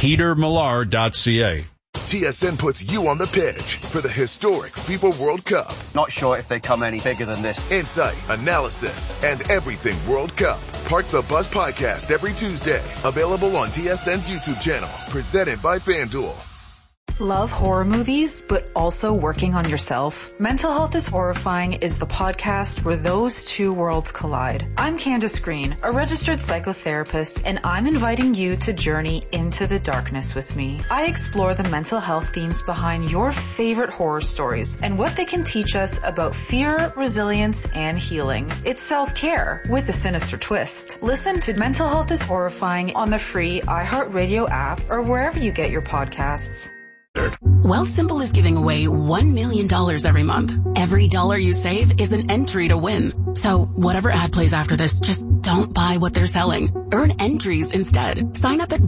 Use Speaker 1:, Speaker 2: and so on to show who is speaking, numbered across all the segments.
Speaker 1: petermillar.ca.
Speaker 2: TSN puts you on the pitch for the historic FIFA World Cup.
Speaker 3: Not sure if they come any bigger than this.
Speaker 2: Insight, analysis, and everything World Cup. Park the Bus podcast every Tuesday. Available on TSN's YouTube channel. Presented by FanDuel.
Speaker 4: Love horror movies, but also working on yourself? Mental Health is Horrifying is the podcast where those two worlds collide. I'm Candace Green, a registered psychotherapist, and I'm inviting you to journey into the darkness with me. I explore the mental health themes behind your favorite horror stories and what they can teach us about fear, resilience, and healing. It's self-care with a sinister twist. Listen to Mental Health is Horrifying on the free iHeartRadio app or wherever you get your podcasts.
Speaker 5: Wealthsimple is giving away $1 million every month. Every dollar you save is an entry to win. So whatever ad plays after this, just don't buy what they're selling. Earn entries instead. Sign up at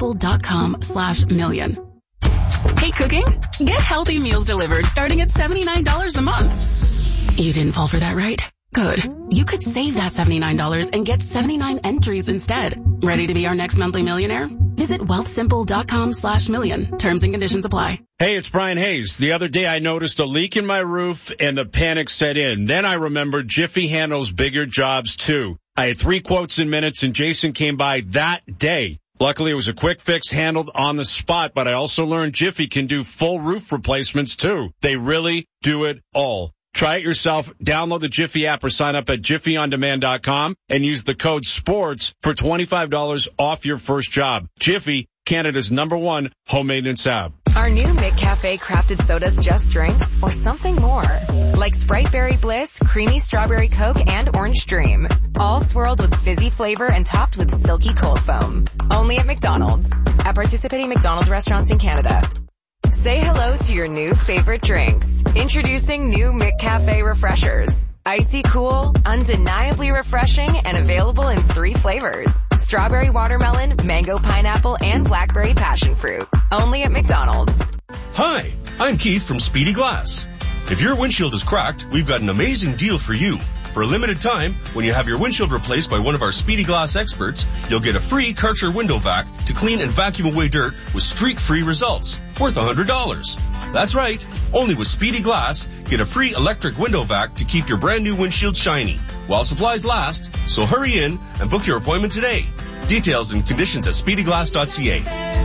Speaker 5: wealthsimple.com/million. Hey, cooking? Get healthy meals delivered starting at $79 a month. You didn't fall for that, right? Good. You could save that $79 and get 79 entries instead. Ready to be our next monthly millionaire? Visit wealthsimple.com/million. Terms and conditions apply.
Speaker 1: Hey, it's Brian Hayes. The other day I noticed a leak in my roof and the panic set in. Then I remembered Jiffy handles bigger jobs too. I had 3 quotes in minutes and Jason came by that day. Luckily, it was a quick fix handled on the spot, but I also learned Jiffy can do full roof replacements too. They really do it all. Try it yourself. Download the Jiffy app or sign up at jiffyondemand.com and use the code SPORTS for $25 off your first job. Jiffy, Canada's #1 home maintenance app.
Speaker 6: Our new McCafe crafted sodas just drinks or something more. Like Sprite Berry Bliss, Creamy Strawberry Coke, and Orange Dream. All swirled with fizzy flavor and topped with silky cold foam. Only at McDonald's. At participating McDonald's restaurants in Canada. Say hello to your new favorite drinks. Introducing new McCafe Refreshers. Icy cool, undeniably refreshing, and available in 3 flavors. Strawberry watermelon, mango pineapple, and blackberry passion fruit. Only at McDonald's.
Speaker 7: Hi, I'm Keith from Speedy Glass. If your windshield is cracked, we've got an amazing deal for you. For a limited time, when you have your windshield replaced by one of our Speedy Glass experts, you'll get a free Karcher window vac to clean and vacuum away dirt with streak-free results, worth $100. That's right. Only with Speedy Glass, get a free electric window vac to keep your brand new windshield shiny while supplies last. So hurry in and book your appointment today. Details and conditions at speedyglass.ca.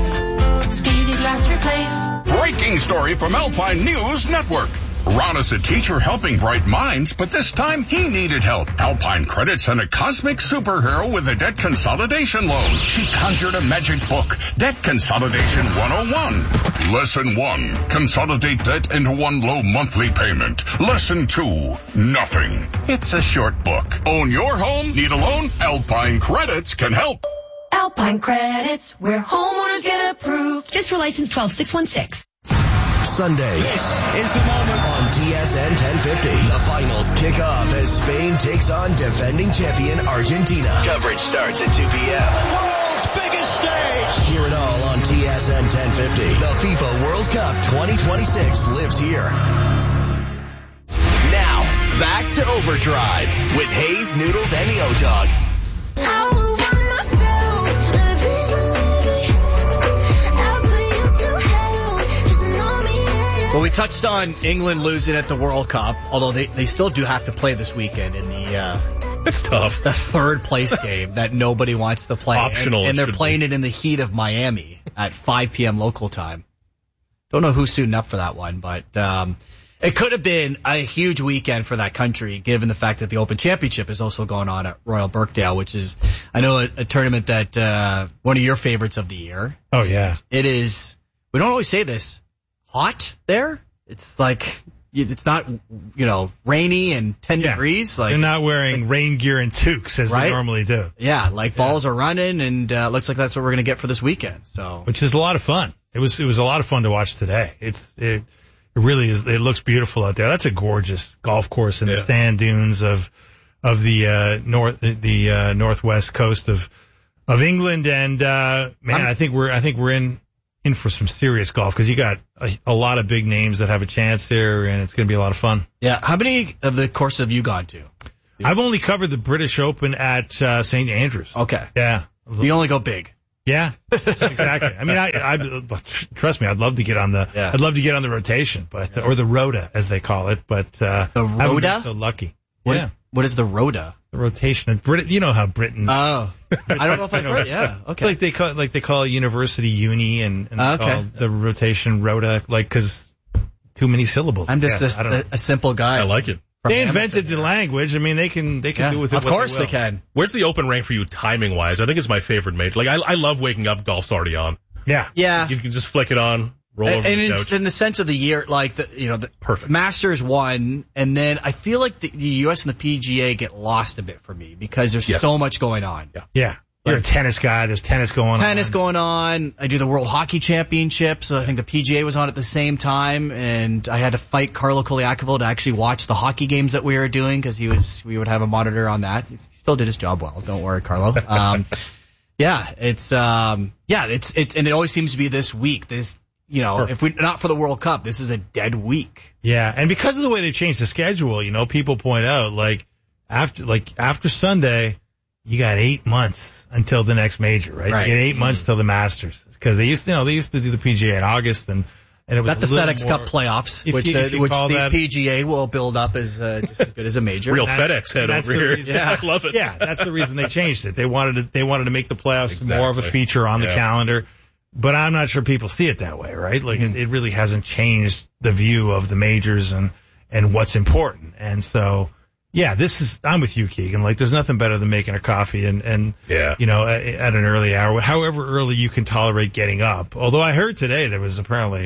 Speaker 8: Speedy Glass Replace.
Speaker 9: Breaking story from Alpine News Network. Ron is a teacher helping bright minds, but this time he needed help. Alpine Credit sent a cosmic superhero with a debt consolidation loan. She conjured a magic book, Debt Consolidation 101. Lesson 1, consolidate debt into one low monthly payment. Lesson 2, nothing. It's a short book. Own your home? Need a loan? Alpine Credits can help.
Speaker 8: Alpine Credits, where homeowners get approved.
Speaker 10: Just for license 12616.
Speaker 11: Sunday. This is the moment on TSN 1050. The finals kick off as Spain takes on defending champion Argentina. Coverage starts at 2 p.m.
Speaker 12: The world's biggest stage.
Speaker 11: Hear it all on TSN 1050. The FIFA World Cup 2026 lives here. Now, back to Overdrive with Hayes, Noodles, and the O-Dog.
Speaker 13: Well, we touched on England losing at the World Cup, although they still do have to play this weekend in the
Speaker 14: it's tough.
Speaker 13: The third place game that nobody wants to play.
Speaker 14: Optional.
Speaker 13: And they're playing it in the heat of Miami at 5 p.m. local time. Don't know who's suiting up for that one, but it could have been a huge weekend for that country, given the fact that the Open Championship is also going on at Royal Birkdale, which is, I know, a tournament that one of your favorites of the year.
Speaker 14: Oh, yeah.
Speaker 13: It is, we don't always say this, hot there. It's like, it's not, rainy and 10 degrees. Like,
Speaker 14: they're not wearing rain gear and toques as they normally do.
Speaker 13: Yeah, balls are running, and looks like that's what we're going to get for this weekend. So,
Speaker 14: which is a lot of fun. It was a lot of fun to watch today. It really is. It looks beautiful out there. That's a gorgeous golf course in the sand dunes of the northwest coast of England. And I think we're in for some serious golf because you got a lot of big names that have a chance here, and it's going to be a lot of fun.
Speaker 13: Yeah. How many of the courses have you gone to?
Speaker 14: I've only covered the British Open at St. Andrews.
Speaker 13: Okay.
Speaker 14: Yeah.
Speaker 13: You only go big.
Speaker 14: Yeah, exactly. I mean, I trust me, I'd love to get on the rotation, but or the rota as they call it, but
Speaker 13: the rota.
Speaker 14: I haven't been so lucky.
Speaker 13: What is the rota?
Speaker 14: The rotation. You know how Britain.
Speaker 13: Oh, I don't know if I've heard. Yeah, okay.
Speaker 14: Like they call university uni and call the rotation rota, because too many syllables.
Speaker 13: I'm just a simple guy.
Speaker 15: I like it.
Speaker 14: They invented the language. I mean, they can do with it.
Speaker 13: Of course they can.
Speaker 15: Where's the Open rank for you timing wise? I think it's my favorite major. Like I love waking up. Golf's already on.
Speaker 14: Yeah.
Speaker 15: You can just flick it on, roll over the couch.
Speaker 13: In the sense of the year, the
Speaker 15: perfect
Speaker 13: Masters won, and then I feel like the U.S. and the PGA get lost a bit for me because there's so much going on.
Speaker 14: Yeah. You're a tennis guy. There's tennis going
Speaker 13: on. I do the World Hockey Championship, so I think the PGA was on at the same time, and I had to fight Carlo Koliakovo to actually watch the hockey games that we were doing because we would have a monitor on that. He still did his job well. Don't worry, Carlo. And it always seems to be this week. This, if we not for the World Cup, this is a dead week.
Speaker 14: Yeah, and because of the way they changed the schedule, people point out after Sunday, you got 8 months until the next major, right? You get 8 months till the Masters because they used to do the PGA in August and it was
Speaker 13: got the FedEx Cup playoffs, which the PGA will build up as just as good as a major.
Speaker 15: Real FedEx head over here.
Speaker 14: Yeah, I love it. Yeah, that's the reason they changed it. They wanted to make the playoffs more of a feature on the calendar. But I'm not sure people see it that way, right? It really hasn't changed the view of the majors and what's important. And so, I'm with you, Keegan. There's nothing better than making a coffee and at an early hour, however early you can tolerate getting up. Although I heard today there was apparently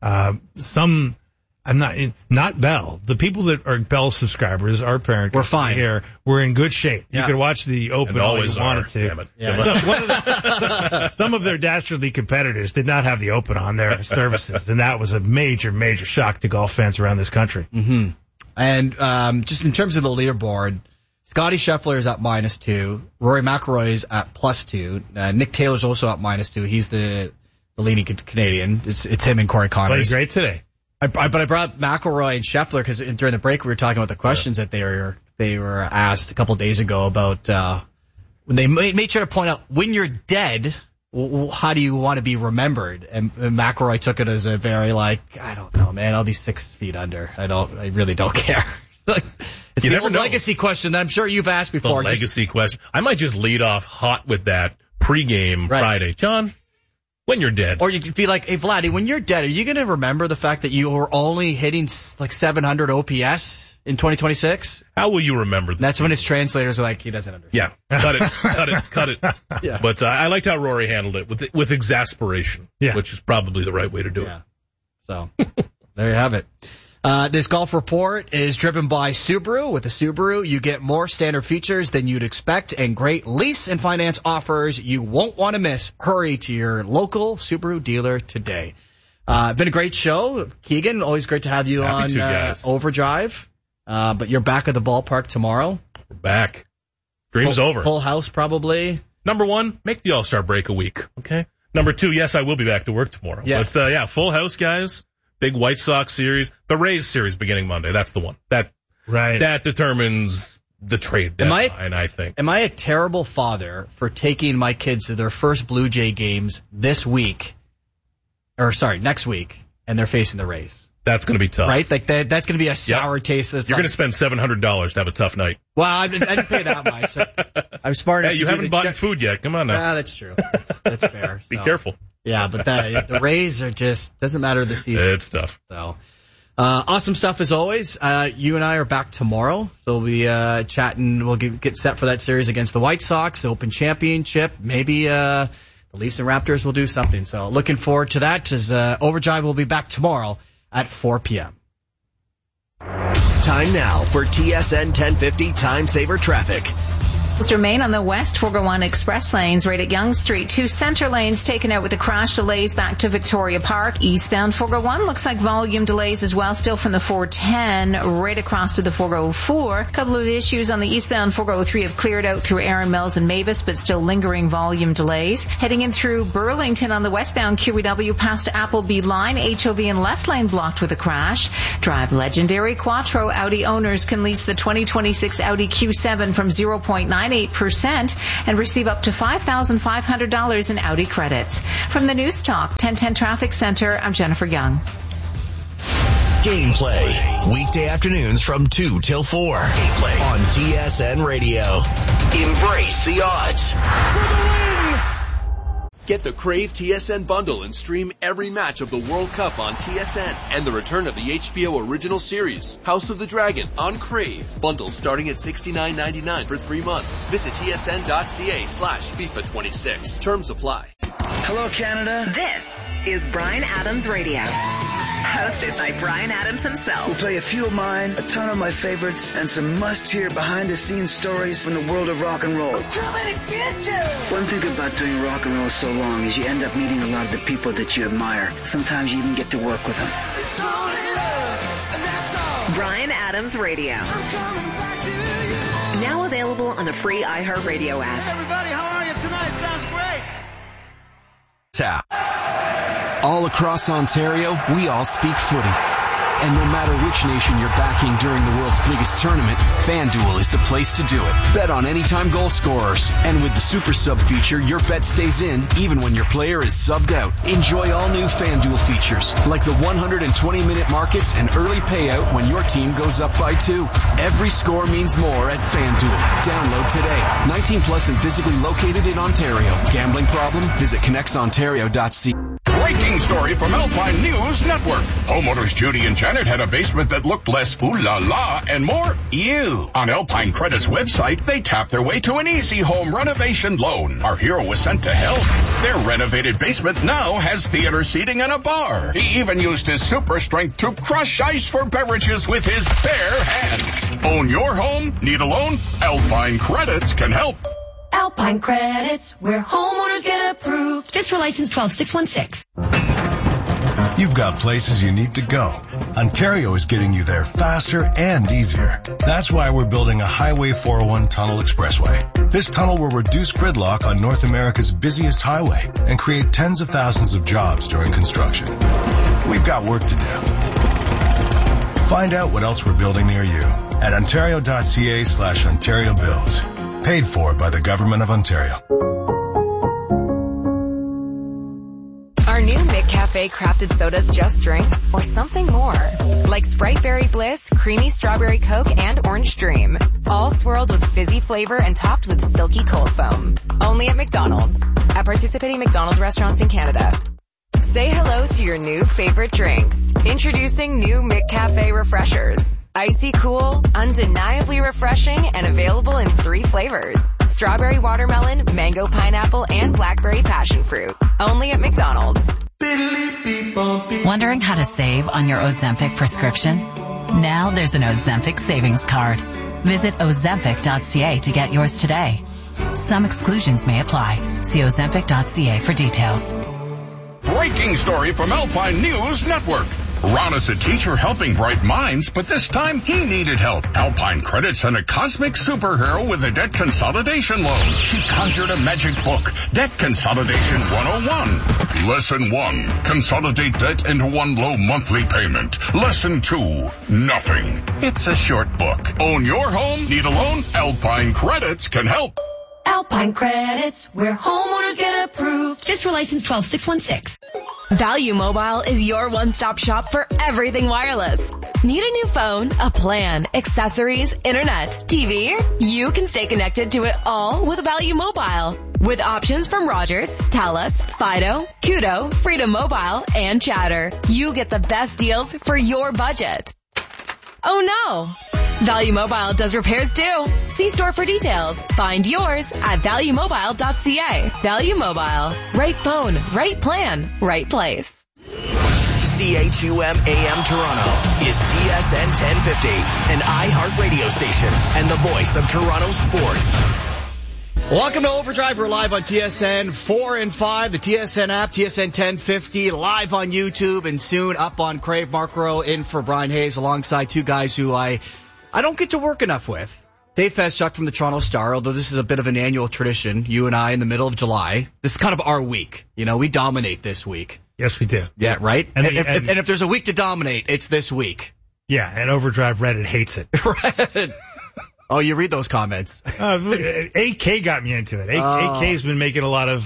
Speaker 14: not Bell. The people that are Bell subscribers, our parent,
Speaker 13: we're fine
Speaker 14: here. We're in good shape. Yeah. You could watch the Open all you wanted to.
Speaker 15: Damn it. Yeah.
Speaker 14: Some of their dastardly competitors did not have the Open on their services, and that was a major, major shock to golf fans around this country.
Speaker 13: Mm-hmm. And just in terms of the leaderboard, Scotty Scheffler is at -2. Rory McIlroy is at +2. Nick Taylor's also at -2. He's the leading Canadian. It's him and Corey Connors.
Speaker 14: Played great today.
Speaker 13: But I brought McIlroy and Scheffler because during the break we were talking about the questions that they were asked a couple of days ago about when they made sure to point out when you're dead, how do you want to be remembered? And McIlroy took it as a very I don't know, man. I'll be 6 feet under. I really don't care. It's the old legacy question that I'm sure you've asked before.
Speaker 15: The legacy question. I might just lead off hot with that pregame Friday, John. When you're dead.
Speaker 13: Or you could be like, hey, Vladdy, when you're dead, are you going to remember the fact that you were only hitting 700 OPS in 2026?
Speaker 15: How will you remember that?
Speaker 13: That's when his translators are like, he doesn't understand.
Speaker 15: Yeah. Cut it. Yeah. But I liked how Rory handled it with exasperation, which is probably the right way to do it.
Speaker 13: So, there you have it. This golf report is driven by Subaru. With the Subaru, you get more standard features than you'd expect and great lease and finance offers you won't want to miss. Hurry to your local Subaru dealer today. Been a great show. Keegan, always great to have you on Overdrive. But you're back at the ballpark tomorrow.
Speaker 15: We're back. Dream's over.
Speaker 13: Full house probably.
Speaker 15: Number 1, make the All-Star break a week, okay? Number 2, yes, I will be back to work tomorrow.
Speaker 13: Yeah.
Speaker 15: But, full house, guys. Big White Sox series. The Rays series beginning Monday. That's the one. That determines the trade deadline, I think.
Speaker 13: Am I a terrible father for taking my kids to their first Blue Jay games next week, and they're facing the Rays?
Speaker 15: That's going to be tough.
Speaker 13: Right? That's going to be a sour taste.
Speaker 15: You're going to spend $700 to have a tough night.
Speaker 13: Well, I didn't pay that much. I'm smart enough.
Speaker 15: Hey, you haven't bought food yet. Come on now.
Speaker 13: Yeah, that's true. That's fair.
Speaker 15: Be careful.
Speaker 13: Yeah, but the Rays are doesn't matter this season.
Speaker 15: It's tough.
Speaker 13: So, awesome stuff as always. You and I are back tomorrow. So we'll be chatting. We'll get set for that series against the White Sox, the Open Championship. Maybe the Leafs and Raptors will do something. So looking forward to that as Overdrive will be back tomorrow at 4 p.m.
Speaker 11: Time now for TSN 1050 Time Saver Traffic.
Speaker 16: Remain on the West 401 express lanes right at Yonge Street. 2 center lanes taken out with the crash delays back to Victoria Park. Eastbound 401 looks like volume delays as well, still from the 410 right across to the 404. A couple of issues on the eastbound 403 have cleared out through Erin Mills and Mavis, but still lingering volume delays. Heading in through Burlington on the westbound QEW past Appleby line, HOV and left lane blocked with a crash. Drive legendary Quattro. Audi owners can lease the 2026 Audi Q7 from 0.9 0.98% and receive up to $5,500 in Audi credits. From the News Talk 1010 Traffic Center, I'm Jennifer Young.
Speaker 11: Gameplay, weekday afternoons from 2 till 4. Gameplay on TSN Radio. Embrace the odds. For the win!
Speaker 17: Get the Crave TSN bundle and stream every match of the World Cup on TSN and the return of the HBO original series, House of the Dragon, on Crave. Bundle starting at $69.99 for 3 months. Visit tsn.ca/FIFA26. Terms apply.
Speaker 18: Hello, Canada.
Speaker 19: This is Bryan Adams Radio. Hosted by Bryan Adams himself.
Speaker 18: We'll play a few of mine, a ton of my favorites, and some must-hear behind-the-scenes stories from the world of rock and roll.
Speaker 19: I'm coming to get you!
Speaker 18: One thing about doing rock and roll so long is you end up meeting a lot of the people that you admire. Sometimes you even get to work with them.
Speaker 19: It's only love, and that's all. Bryan Adams Radio. I'm coming back to you. Now available on the free iHeartRadio app.
Speaker 12: Hey everybody, how are you tonight? Sounds great.
Speaker 11: Tap.
Speaker 20: All across Ontario, we all speak footy. And no matter which nation you're backing during the world's biggest tournament, FanDuel is the place to do it. Bet on anytime goal scorers. And with the Super Sub feature, your bet stays in even when your player is subbed out. Enjoy all new FanDuel features, like the 120-minute markets and early payout when your team goes up by 2. Every score means more at FanDuel. Download today. 19 plus and physically located in Ontario. Gambling problem? Visit connectsontario.ca.
Speaker 9: Breaking story from Alpine News Network. Homeowners Judy and Janet had a basement that looked less ooh la la and more ew. On Alpine Credit's website, they tapped their way to an easy home renovation loan. Our hero was sent to help. Their renovated basement now has theater seating and a bar. He even used his super strength to crush ice for beverages with his bare hands. Own your home? Need a loan? Alpine Credits can help.
Speaker 8: Alpine Credits, where homeowners get approved.
Speaker 10: Just for license 12616.
Speaker 21: You've got places you need to go. Ontario is getting you there faster and easier. That's why we're building a Highway 401 Tunnel Expressway. This tunnel will reduce gridlock on North America's busiest highway and create tens of thousands of jobs during construction. We've got work to do. Find out what else we're building near you at ontario.ca/Ontario Builds. Paid for by the Government of Ontario.
Speaker 6: Are new McCafe crafted sodas just drinks or something more? Like Sprite Berry Bliss, Creamy Strawberry Coke, and Orange Dream. All swirled with fizzy flavor and topped with silky cold foam. Only at McDonald's. At participating McDonald's restaurants in Canada. Say hello to your new favorite drinks. Introducing new McCafe Refreshers. Icy cool, undeniably refreshing, and available in 3 flavors. Strawberry watermelon, mango pineapple, and blackberry passion fruit. Only at McDonald's.
Speaker 22: Wondering how to save on your Ozempic prescription? Now there's an Ozempic savings card. Visit Ozempic.ca to get yours today. Some exclusions may apply. See Ozempic.ca for details.
Speaker 9: Breaking story from Alpine News Network. Ron is a teacher helping bright minds, but this time he needed help. Alpine Credits sent a cosmic superhero with a debt consolidation loan. She conjured a magic book, Debt Consolidation 101. Lesson 1, consolidate debt into one low monthly payment. Lesson 2, nothing. It's a short book. Own your home? Need a loan? Alpine Credits can help.
Speaker 8: Alpine Credits, where homeowners get approved.
Speaker 10: Just for license 12616.
Speaker 23: Value Mobile is your one-stop shop for everything wireless. Need a new phone, a plan, accessories, internet, TV? You can stay connected to it all with Value Mobile. With options from Rogers, Telus, Fido, Kudo, Freedom Mobile, and Chatter. You get the best deals for your budget. Oh no! Value Mobile does repairs too. See store for details. Find yours at valuemobile.ca. Value Mobile. Right phone, right plan, right place.
Speaker 11: CHUM AM Toronto is TSN 1050, an iHeart radio station and the voice of Toronto sports.
Speaker 13: Welcome to Overdrive. We're live on TSN 4 and 5, the TSN app, TSN 1050, live on YouTube, and soon up on Crave. Mark Rowe in for Brian Hayes, alongside 2 guys who I don't get to work enough with. Dave Feschuk from the Toronto Star, although this is a bit of an annual tradition, you and I in the middle of July. This is kind of our week. You know, we dominate this week.
Speaker 14: Yes, we do.
Speaker 13: Yeah, right? And if there's a week to dominate, it's this week.
Speaker 14: Yeah, and Overdrive Reddit hates it.
Speaker 13: Right. Oh, you read those comments.
Speaker 14: AK got me into it. AK's been making a lot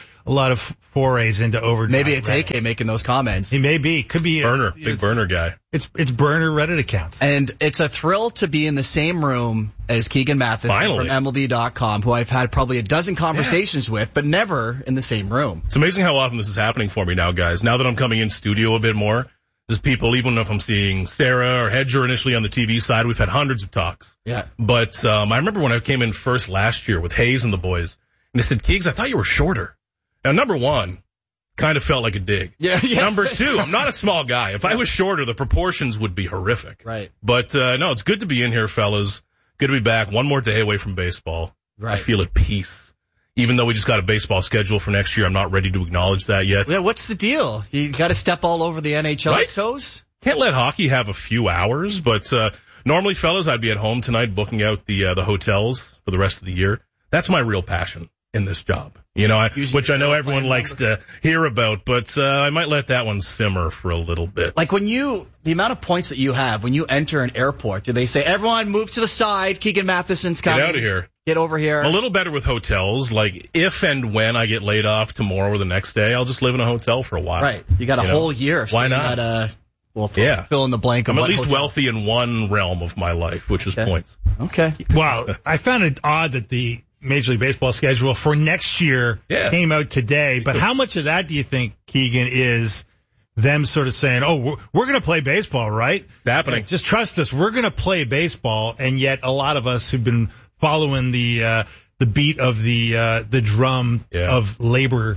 Speaker 14: of forays into overdrive.
Speaker 13: Maybe it's AK making those comments.
Speaker 14: He may be. Could be
Speaker 15: big burner guy.
Speaker 14: It's burner Reddit accounts.
Speaker 13: And it's a thrill to be in the same room as Keegan Matheson from MLB.com, who I've had probably a dozen conversations with, but never in the same room.
Speaker 15: It's amazing how often this is happening for me now, guys. Now that I'm coming in studio a bit more, there's people, even if I'm seeing Sarah or Hedger initially on the TV side, we've had hundreds of talks.
Speaker 13: Yeah.
Speaker 15: But I remember when I came in first last year with Hayes and the boys, and they said, Keegs, I thought you were shorter. Now, number one, kind of felt like a dig.
Speaker 13: Yeah.
Speaker 15: Number two, I'm not a small guy. If I was shorter, the proportions would be horrific.
Speaker 13: Right.
Speaker 15: But no, it's good to be in here, fellas. Good to be back. One more day away from baseball.
Speaker 13: Right.
Speaker 15: I feel at peace. Even though we just got a baseball schedule for next year, I'm not ready to acknowledge that yet.
Speaker 13: Yeah, what's the deal? You got to step all over the NHL's toes?
Speaker 15: Can't let hockey have a few hours, but normally, fellas, I'd be at home tonight booking out the hotels for the rest of the year. That's my real passion in this job, which I know everyone likes to hear about, but I might let that one simmer for a little bit.
Speaker 13: Like the amount of points that you have when you enter an airport, do they say, everyone move to the side, Keegan Matheson's coming?
Speaker 15: Get out of here.
Speaker 13: Get over here.
Speaker 15: I'm a little better with hotels. Like, if and when I get laid off tomorrow or the next day, I'll just live in a hotel for a while.
Speaker 13: Right. You got a whole year.
Speaker 15: Why not?
Speaker 13: Fill in the blank.
Speaker 15: I'm at least wealthy in one realm of my life, which is points.
Speaker 13: Okay.
Speaker 14: Wow. I found it odd that the Major League Baseball schedule for next year came out today. But how much of that do you think, Keegan, is them sort of saying, oh, we're going to play baseball, right?
Speaker 15: It's happening.
Speaker 14: Like, just trust us. We're going to play baseball. And yet a lot of us who've been following the beat of the drum of labor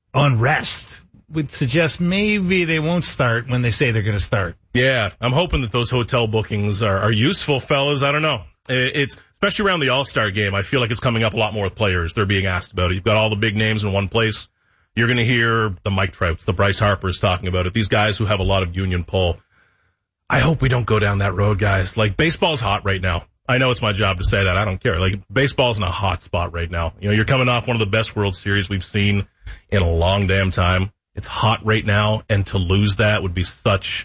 Speaker 14: unrest would suggest maybe they won't start when they say they're going to start.
Speaker 15: Yeah, I'm hoping that those hotel bookings are useful, fellas. I don't know. It's especially around the All-Star game. I feel like it's coming up a lot more with players. They're being asked about it. You've got all the big names in one place. You're going to hear the Mike Trouts, the Bryce Harpers talking about it. These guys who have a lot of union pull. I hope we don't go down that road, guys. Like, baseball's hot right now. I know it's my job to say that. I don't care. Like, baseball's in a hot spot right now. You're coming off one of the best World Series we've seen in a long damn time. It's hot right now, and to lose that would be such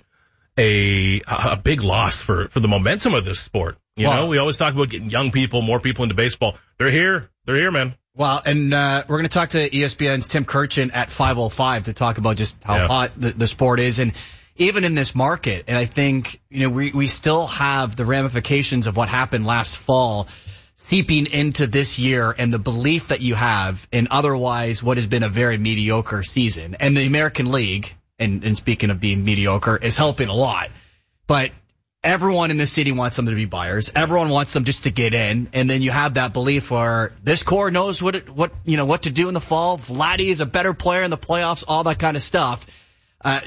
Speaker 15: a big loss for the momentum of this sport. You know, we always talk about getting young people, more people into baseball. They're here, man.
Speaker 13: Well, and we're going to talk to ESPN's Tim Kurchin at 5:05 to talk about just how hot the sport is, and even in this market. And I think we still have the ramifications of what happened last fall seeping into this year, and the belief that you have in otherwise what has been a very mediocre season. And the American League, and speaking of being mediocre, is helping a lot. But everyone in the city wants them to be buyers. Everyone wants them just to get in. And then you have that belief where this core knows what to do in the fall. Vladdy is a better player in the playoffs, all that kind of stuff. I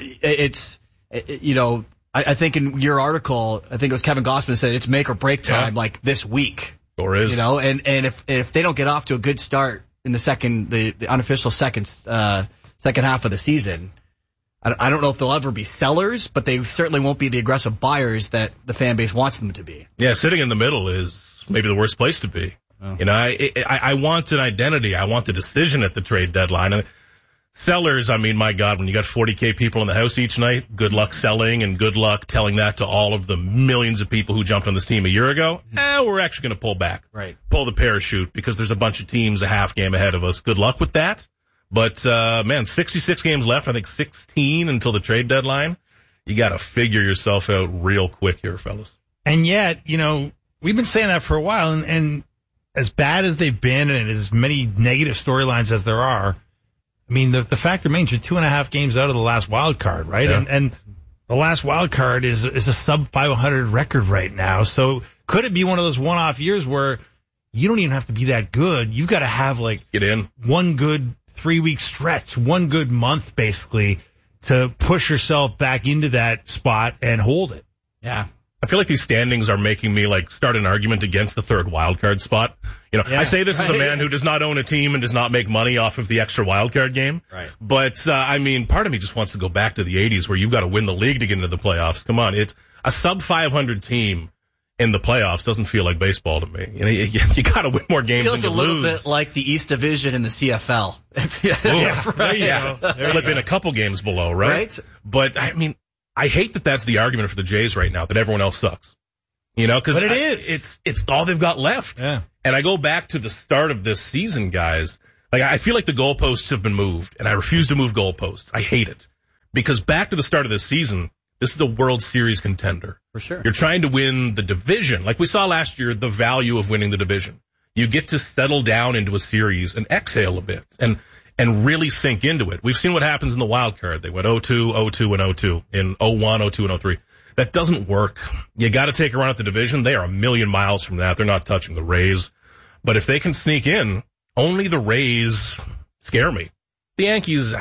Speaker 13: think in your article, I think it was Kevin Gossman said it's make or break time like this week.
Speaker 15: Or is.
Speaker 13: And if they don't get off to a good start in the unofficial second half of the season, I don't know if they'll ever be sellers, but they certainly won't be the aggressive buyers that the fan base wants them to be.
Speaker 15: Yeah, sitting in the middle is maybe the worst place to be. Oh. I want an identity. I want the decision at the trade deadline. And sellers, I mean, my God, when you got 40K people in the house each night, good luck selling and good luck telling that to all of the millions of people who jumped on this team a year ago. We're actually going to pull back.
Speaker 13: Right.
Speaker 15: Pull the parachute because there's a bunch of teams a half game ahead of us. Good luck with that. But, 66 games left. I think 16 until the trade deadline. You got to figure yourself out real quick here, fellas.
Speaker 14: And yet, we've been saying that for a while, and as bad as they've been and as many negative storylines as there are, I mean, the fact remains you're 2.5 games out of the last wild card, right?
Speaker 15: Yeah.
Speaker 14: And the last wild card is a sub 500 record right now. So could it be one of those one-off years where you don't even have to be that good? You've got to have
Speaker 15: get in
Speaker 14: one good 3-week stretch, one good month basically to push yourself back into that spot and hold it.
Speaker 13: Yeah.
Speaker 15: I feel like these standings are making me start an argument against the third wildcard spot. I say this as a man who does not own a team and does not make money off of the extra wildcard game.
Speaker 13: Right.
Speaker 15: But, part of me just wants to go back to the 80s where you've got to win the league to get into the playoffs. Come on. It's a sub 500 team in the playoffs doesn't feel like baseball to me. You got to win more games than you lose.
Speaker 13: Feels a little bit like the East Division in the CFL.
Speaker 15: Flip in a couple games below, right?
Speaker 13: Right.
Speaker 15: But, I hate that that's the argument for the Jays right now, that everyone else sucks. You know, because
Speaker 14: it is.
Speaker 15: It's all they've got left.
Speaker 14: Yeah.
Speaker 15: And I go back to the start of this season, guys. Like, I feel like the goalposts have been moved, and I refuse to move goalposts. I hate it. Because back to the start of this season, this is a World Series contender.
Speaker 13: For sure.
Speaker 15: You're trying to win the division. Like we saw last year, the value of winning the division. You get to settle down into a series and exhale a bit and really sink into it. We've seen what happens in the wild card. They went 0-2, 0-2, and 0-2 in 0-1, 0-2, and 0-3. That doesn't work. You got to take a run at the division. They are a million miles from that. They're not touching the Rays. But if they can sneak in, only the Rays scare me. The Yankees,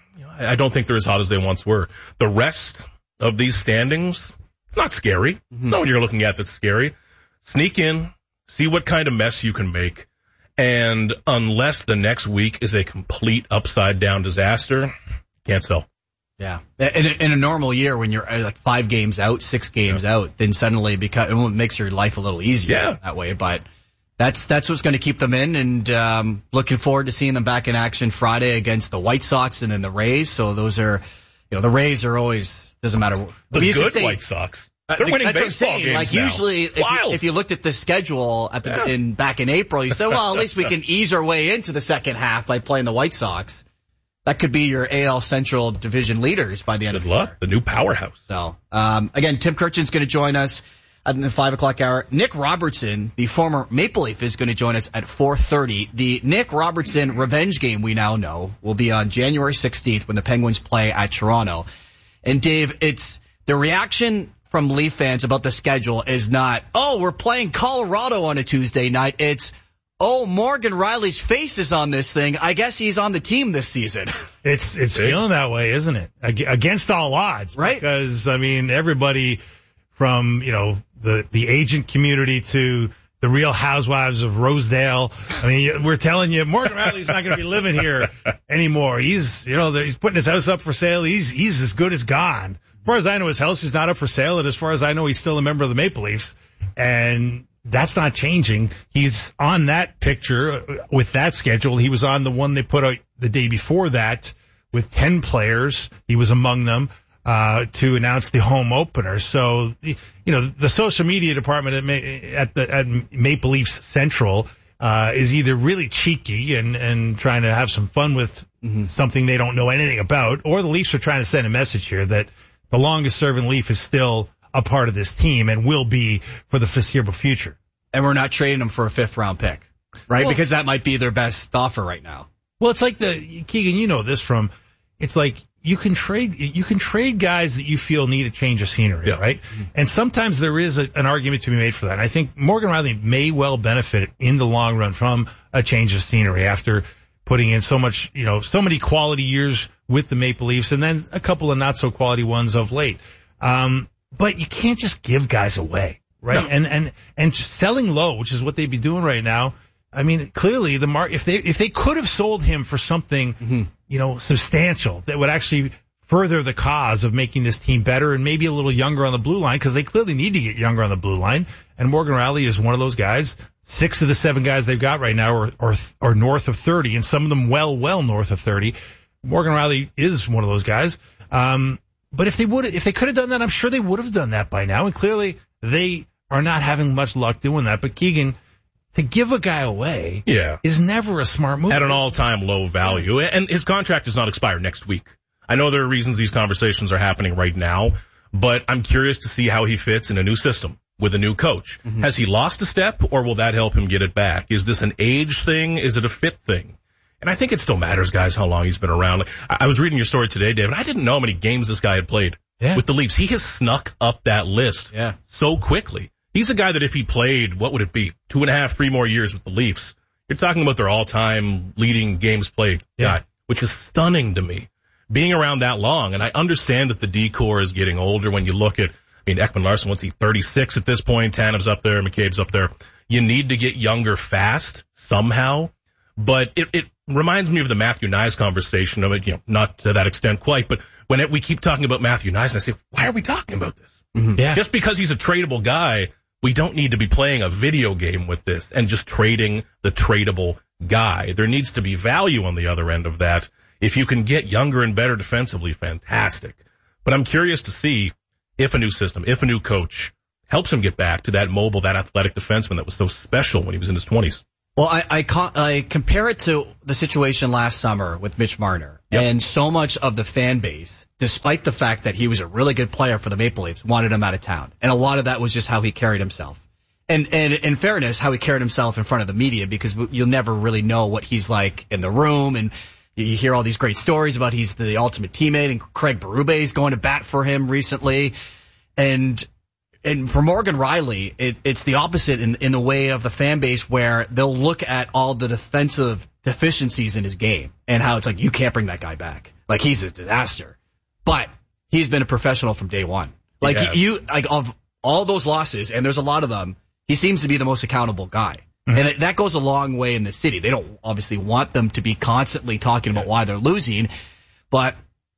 Speaker 15: I don't think they're as hot as they once were. The rest of these standings, it's not scary. It's not what you're looking at that's scary. Sneak in, see what kind of mess you can make. And unless the next week is a complete upside-down disaster, can't sell.
Speaker 13: Yeah. In a normal year, when you're like 5 games out, 6 games out, then suddenly it makes your life a little easier that way. But that's what's going to keep them in. And looking forward to seeing them back in action Friday against the White Sox and then the Rays. So those are, the Rays are always, doesn't matter.
Speaker 15: The good White Sox. They're winning baseball games
Speaker 13: like
Speaker 15: now.
Speaker 13: Usually, if you looked at the schedule back in April, you said, well, at least we can ease our way into the second half by playing the White Sox. That could be your AL Central division leaders by the end of the year.
Speaker 15: The new powerhouse.
Speaker 13: So, again, Tim Kurchin's going to join us at the 5 o'clock hour. Nick Robertson, the former Maple Leaf, is going to join us at 4:30. The Nick Robertson revenge game, we now know, will be on January 16th when the Penguins play at Toronto. And Dave, it's the reaction from Leaf fans about the schedule is not, oh, we're playing Colorado on a Tuesday night. It's, oh, Morgan Riley's face is on this thing. I guess he's on the team this season.
Speaker 14: It's feeling that way, isn't it? Against all odds.
Speaker 13: Right.
Speaker 14: Because, everybody from, the agent community to the Real Housewives of Rosedale. We're telling you, Morgan Riley's not going to be living here anymore. He's putting his house up for sale. He's as good as gone. As far as I know, his house is not up for sale. And as far as I know, he's still a member of the Maple Leafs. And that's not changing. He's on that picture with that schedule. He was on the one they put out the day before that with 10 players. He was among them to announce the home opener. So, the social media department at Maple Leafs Central is either really cheeky and trying to have some fun with something they don't know anything about, or the Leafs are trying to send a message here that the longest-serving Leaf is still a part of this team and will be for the foreseeable future.
Speaker 13: And we're not trading them for a 5th-round pick, right? Because that might be their best offer right now.
Speaker 14: Well, it's like Keegan, you know this from, it's like you can trade guys that you feel need a change of scenery, right? Mm-hmm. And sometimes there is an argument to be made for that. And I think Morgan Riley may well benefit in the long run from a change of scenery after putting in so much, so many quality years with the Maple Leafs and then a couple of not so quality ones of late. But you can't just give guys away, right? No. And selling low, which is what they'd be doing right now. Clearly if they could have sold him for something, substantial that would actually further the cause of making this team better and maybe a little younger on the blue line, because they clearly need to get younger on the blue line. And Morgan Riley is one of those guys. 6 of the 7 guys they've got right now are north of 30, and some of them well north of 30. Morgan Riley is one of those guys. But if they could have done that, I'm sure they would have done that by now. And clearly they are not having much luck doing that. But Keegan, to give a guy away is never a smart move.
Speaker 15: At an all-time low value. And his contract does not expire next week. I know there are reasons these conversations are happening right now, but I'm curious to see how he fits in a new system with a new coach. Mm-hmm. Has he lost a step, or will that help him get it back? Is this an age thing? Is it a fit thing? And I think it still matters, guys, how long he's been around. I was reading your story today, David. I didn't know how many games this guy had played with the Leafs. He has snuck up that list so quickly. He's a guy that if he played, what would it be, 2.5, 3 more years with the Leafs, you're talking about their all-time leading games played guy, which is stunning to me. Being around that long, and I understand that the D-core is getting older when you look at, Ekman-Larsson, what's he, 36 at this point, Tanev's up there, McCabe's up there. You need to get younger fast somehow. But it reminds me of the Matthew Knies conversation of it, not to that extent quite, but when we keep talking about Matthew Knies, and I say, why are we talking about this? Mm-hmm. Yeah. Just because he's a tradable guy, we don't need to be playing a video game with this and just trading the tradable guy. There needs to be value on the other end of that. If you can get younger and better defensively, fantastic. But I'm curious to see if a new system, if a new coach helps him get back to that mobile, that athletic defenseman that was so special when he was in his 20s.
Speaker 13: Well, I compare it to the situation last summer with Mitch Marner. Yep. And so much of the fan base, despite the fact that he was a really good player for the Maple Leafs, wanted him out of town. And a lot of that was just how he carried himself. And in fairness, how he carried himself in front of the media, because you'll never really know what he's like in the room. And you hear all these great stories about he's the ultimate teammate, and Craig Berube is going to bat for him recently. And for Morgan Rielly, it's the opposite in the way of the fan base, where they'll look at all the defensive deficiencies in his game and how it's like, you can't bring that guy back. Like, he's a disaster. But he's been a professional from day one. Like, of all those losses, and there's a lot of them, he seems to be the most accountable guy. Mm-hmm. And that goes a long way in the city. They don't obviously want them to be constantly talking about why they're losing, but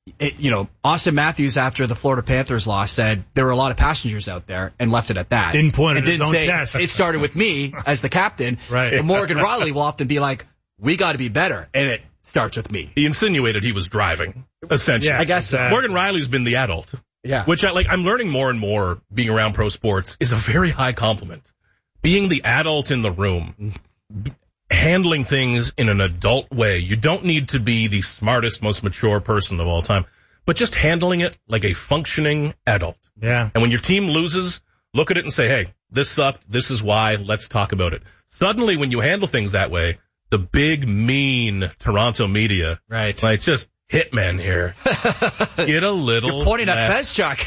Speaker 13: Austin Matthews, after the Florida Panthers loss, said there were a lot of passengers out there, and left it at that.
Speaker 14: Didn't point at his own chest.
Speaker 13: It started with me as the captain.
Speaker 14: Right.
Speaker 13: And Morgan Rielly will often be like, we got to be better, and it starts with me.
Speaker 15: He insinuated he was driving, essentially.
Speaker 13: Yeah, I guess so.
Speaker 15: Morgan Rielly's been the adult.
Speaker 13: Yeah.
Speaker 15: Which I'm learning more and more, being around pro sports, is a very high compliment. Being the adult in the room, handling things in an adult way. You don't need to be the smartest, most mature person of all time, but just handling it like a functioning adult.
Speaker 14: Yeah.
Speaker 15: And when your team loses, look at it and say, hey, this sucked. This is why. Let's talk about it. Suddenly, when you handle things that way, the big, mean Toronto media,
Speaker 13: right,
Speaker 15: like, just hitmen here, get a little
Speaker 13: You're pointing at
Speaker 15: Fezchuk.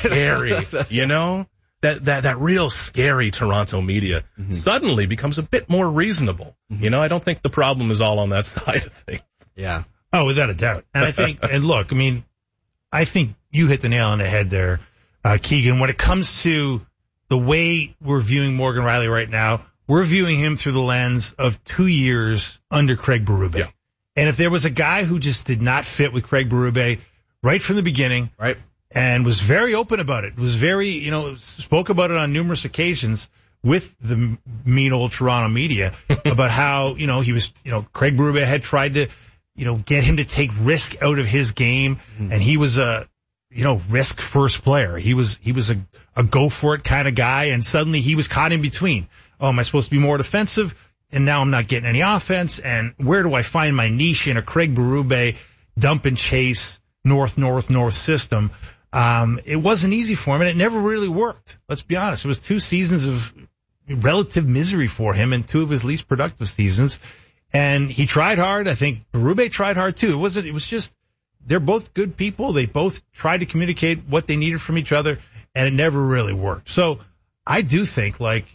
Speaker 15: Scary, That real scary Toronto media suddenly becomes a bit more reasonable. Mm-hmm. I don't think the problem is all on that side of things.
Speaker 13: Yeah.
Speaker 14: Oh, without a doubt. And I think, and look, I think you hit the nail on the head there, Keegan. When it comes to the way we're viewing Morgan Rielly right now, we're viewing him through the lens of 2 years under Craig Berube.
Speaker 15: Yeah.
Speaker 14: And if there was a guy who just did not fit with Craig Berube right from the beginning,
Speaker 13: right,
Speaker 14: and was very open about it, was very, spoke about it on numerous occasions with the mean old Toronto media about how, he was, Craig Berube had tried to, get him to take risk out of his game. Mm-hmm. And he was a, risk first player. He was a go for it kind of guy. And suddenly he was caught in between. Oh, am I supposed to be more defensive? And now I'm not getting any offense. And where do I find my niche in a Craig Berube dump and chase north system? It wasn't easy for him, and it never really worked. Let's be honest. It was 2 seasons of relative misery for him, and 2 of his least productive seasons. And he tried hard. I think Berube tried hard too. It was just, they're both good people. They both tried to communicate what they needed from each other, and it never really worked. So I do think,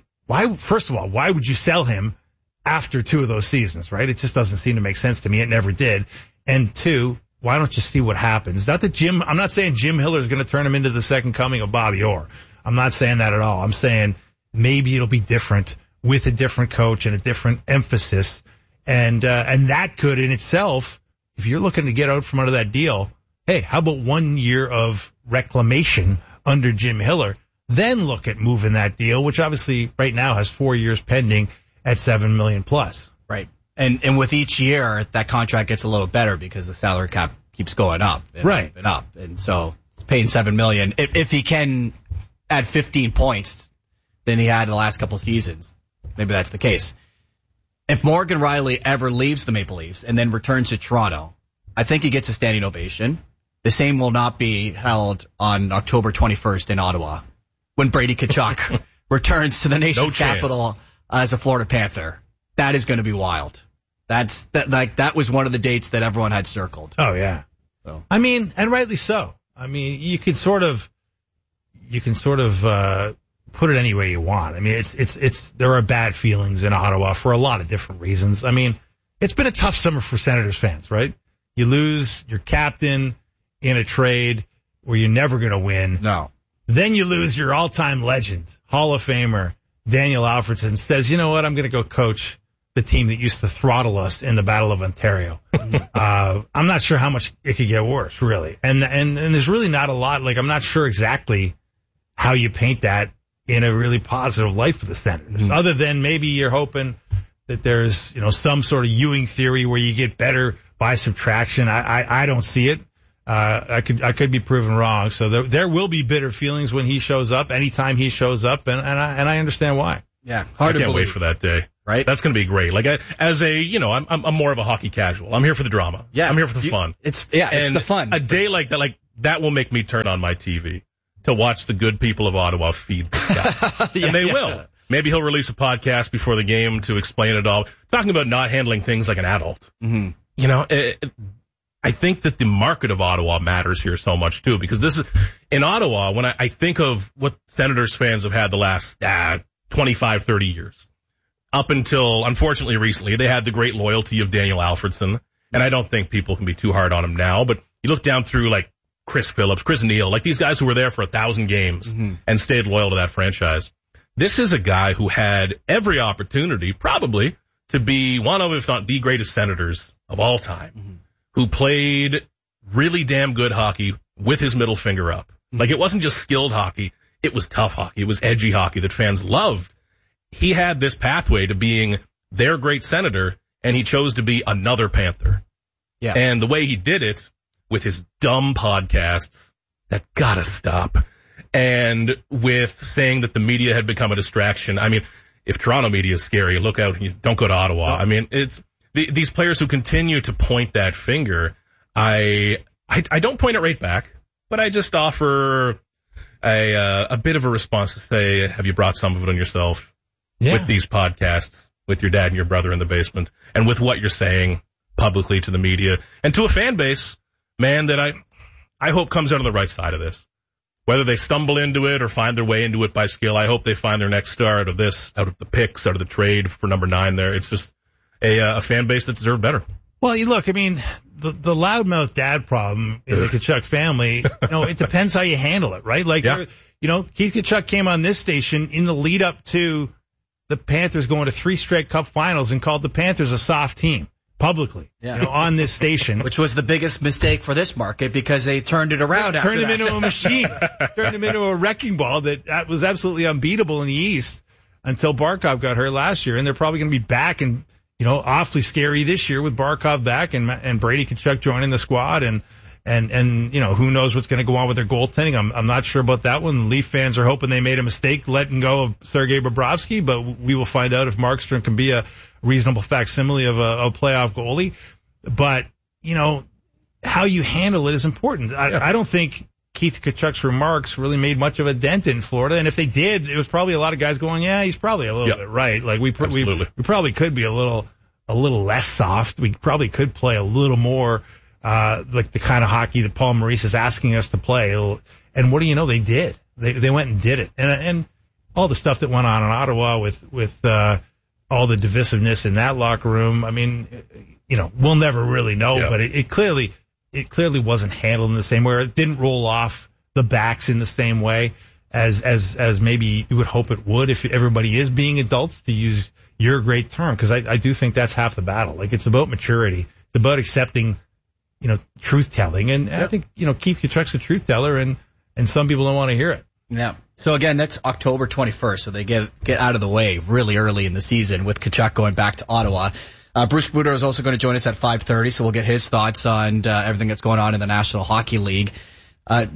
Speaker 14: first of all, why would you sell him after 2 of those seasons, right? It just doesn't seem to make sense to me. It never did. And 2, why don't you see what happens? I'm not saying Jim Hiller is going to turn him into the second coming of Bobby Orr. I'm not saying that at all. I'm saying maybe it'll be different with a different coach and a different emphasis. And that could in itself, if you're looking to get out from under that deal, hey, how about 1 year of reclamation under Jim Hiller? Then look at moving that deal, which obviously right now has 4 years pending at $7 million plus.
Speaker 13: Right. And with each year, that contract gets a little better because the salary cap keeps going up. And up. And so it's paying $7 million. If he can add 15 points than he had the last couple of seasons, maybe that's the case. If Morgan Rielly ever leaves the Maple Leafs and then returns to Toronto, I think he gets a standing ovation. The same will not be held on October 21st in Ottawa when Brady Tkachuk returns to the nation's capital as a Florida Panther. That is going to be wild. That was one of the dates that everyone had circled.
Speaker 14: Oh yeah. So. And rightly so. You can sort of put it any way you want. There are bad feelings in Ottawa for a lot of different reasons. It's been a tough summer for Senators fans, right? You lose your captain in a trade where you're never going to win.
Speaker 13: No.
Speaker 14: Then you lose your all-time legend, Hall of Famer, Daniel Alfredsson, says, you know what, I'm going to go coach the team that used to throttle us in the Battle of Ontario. I'm not sure how much it could get worse, really. And there's really not a lot, I'm not sure exactly how you paint that in a really positive light for the Senators. Mm-hmm. Other than maybe you're hoping that there's, some sort of Ewing theory where you get better by subtraction. I don't see it. I could be proven wrong. So there will be bitter feelings when he shows up, anytime he shows up, and I understand why.
Speaker 13: Yeah,
Speaker 15: I can't wait for that day.
Speaker 13: Right?
Speaker 15: That's going to be great. Like, I'm more of a hockey casual. I'm here for the drama.
Speaker 13: Yeah.
Speaker 15: I'm here for the fun.
Speaker 13: It's the fun.
Speaker 15: A day like that will make me turn on my TV to watch the good people of Ottawa feed this guy. And they will. Maybe he'll release a podcast before the game to explain it all. Talking about not handling things like an adult.
Speaker 13: Mm-hmm.
Speaker 15: You know, I think that the market of Ottawa matters here so much too, because this is, in Ottawa, when I think of what Senators fans have had the last 25, 30 years. Up until, unfortunately, recently, they had the great loyalty of Daniel Alfredson, and I don't think people can be too hard on him now, but you look down through, like, Chris Phillips, Chris Neal, like these guys who were there for 1,000 games and stayed loyal to that franchise. This is a guy who had every opportunity, probably, to be one of, if not the greatest Senators of all time, who played really damn good hockey with his middle finger up. Like, it wasn't just skilled hockey, it was tough hockey, it was edgy hockey that fans loved. He had this pathway to being their great Senator, and he chose to be another Panther.
Speaker 13: Yeah.
Speaker 15: And the way he did it, with his dumb podcasts, that gotta stop, and with saying that the media had become a distraction. I mean, if Toronto media is scary, look out, don't go to Ottawa. I mean, it's these players who continue to point that finger. I don't point it right back, but I just offer a bit of a response to say, have you brought some of it on yourself? With these podcasts, with your dad and your brother in the basement, and with what you're saying publicly to the media and to a fan base, man, that I hope comes out on the right side of this. Whether they stumble into it or find their way into it by skill, I hope they find their next star out of this, out of the picks, out of the trade for number 9 there. It's just a fan base that deserves better.
Speaker 14: Well, you look, I mean, the loudmouth dad problem in the Tkachuk family, it depends how you handle it, right? Like, Keith Tkachuk came on this station in the lead up to the Panthers going to 3 straight Cup finals and called the Panthers a soft team publicly, on this station.
Speaker 13: Which was the biggest mistake for this market because they turned it around
Speaker 14: Turned him into a machine. Turned him into a wrecking ball that was absolutely unbeatable in the East until Barkov got hurt last year. And they're probably going to be back and, awfully scary this year with Barkov back and Brady Tkachuk joining the squad and who knows what's going to go on with their goaltending. I'm not sure about that one. Leaf fans are hoping they made a mistake letting go of Sergei Bobrovsky, but we will find out if Markstrom can be a reasonable facsimile of a playoff goalie. But, how you handle it is important. I don't think Keith Tkachuk's remarks really made much of a dent in Florida. And if they did, it was probably a lot of guys going, yeah, he's probably a little bit right. Like we probably could be a little less soft. We probably could play a little more like the kind of hockey that Paul Maurice is asking us to play. And what do you know? They did. They went and did it. And all the stuff that went on in Ottawa with all the divisiveness in that locker room. I mean, we'll never really know, but it clearly wasn't handled in the same way. It didn't roll off the backs in the same way as maybe you would hope it would if everybody is being adults, to use your great term. Cause I do think that's half the battle. Like, it's about maturity. It's about accepting, truth telling. And I think, Keith Tkachuk's a truth teller and some people don't want to hear it.
Speaker 13: Yeah. So again, that's October 21st. So they get out of the way really early in the season with Tkachuk going back to Ottawa. Bruce Boudreau is also going to join us at 5:30, so we'll get his thoughts on everything that's going on in the National Hockey League. The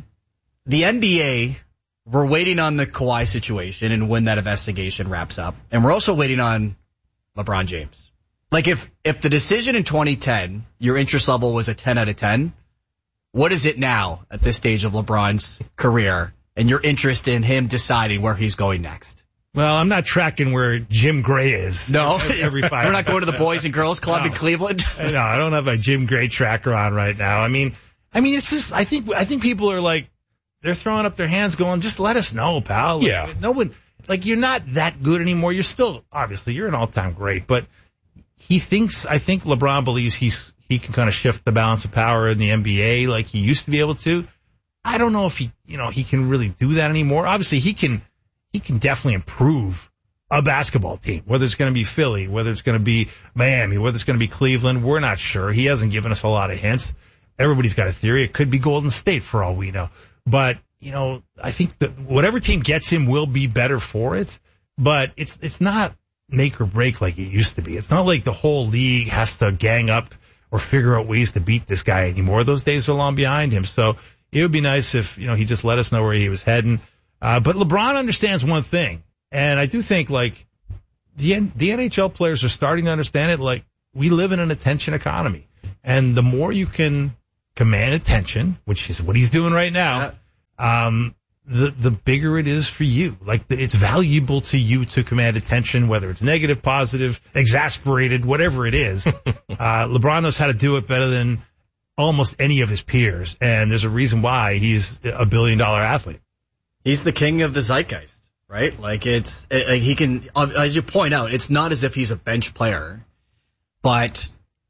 Speaker 13: NBA, we're waiting on the Kawhi situation and when that investigation wraps up. And we're also waiting on LeBron James. Like, if the decision in 2010, your interest level was a 10 out of 10, what is it now at this stage of LeBron's career and your interest in him deciding where he's going next?
Speaker 14: Well, I'm not tracking where Jim Gray is.
Speaker 13: No,
Speaker 14: every 5
Speaker 13: We're not going to the Boys and Girls Club in Cleveland.
Speaker 14: No, I don't have a Jim Gray tracker on right now. I mean, it's just, I think people are like, they're throwing up their hands going, just let us know, pal.
Speaker 15: Yeah.
Speaker 14: No one, like, you're not that good anymore. You're still, obviously, you're an all-time great, but I think LeBron believes he can kind of shift the balance of power in the NBA like he used to be able to. I don't know if he can really do that anymore. Obviously, he can definitely improve a basketball team, whether it's going to be Philly, whether it's going to be Miami, whether it's going to be Cleveland. We're not sure. He hasn't given us a lot of hints. Everybody's got a theory. It could be Golden State for all we know. But, I think that whatever team gets him will be better for it. But it's not make or break like it used to be. It's not like the whole league has to gang up or figure out ways to beat this guy anymore. Those days are long behind him. So it would be nice if, he just let us know where he was heading. But LeBron understands one thing. And I do think, like, the NHL players are starting to understand it. Like, we live in an attention economy. And the more you can command attention, which is what he's doing right now, the bigger it is for you. Like, it's valuable to you to command attention, whether it's negative, positive, exasperated, whatever it is. LeBron knows how to do it better than almost any of his peers. And there's a reason why he's a billion-dollar athlete. He's the king of the zeitgeist. Right? Like, he can, as you point out, it's not as if he's a bench player, but,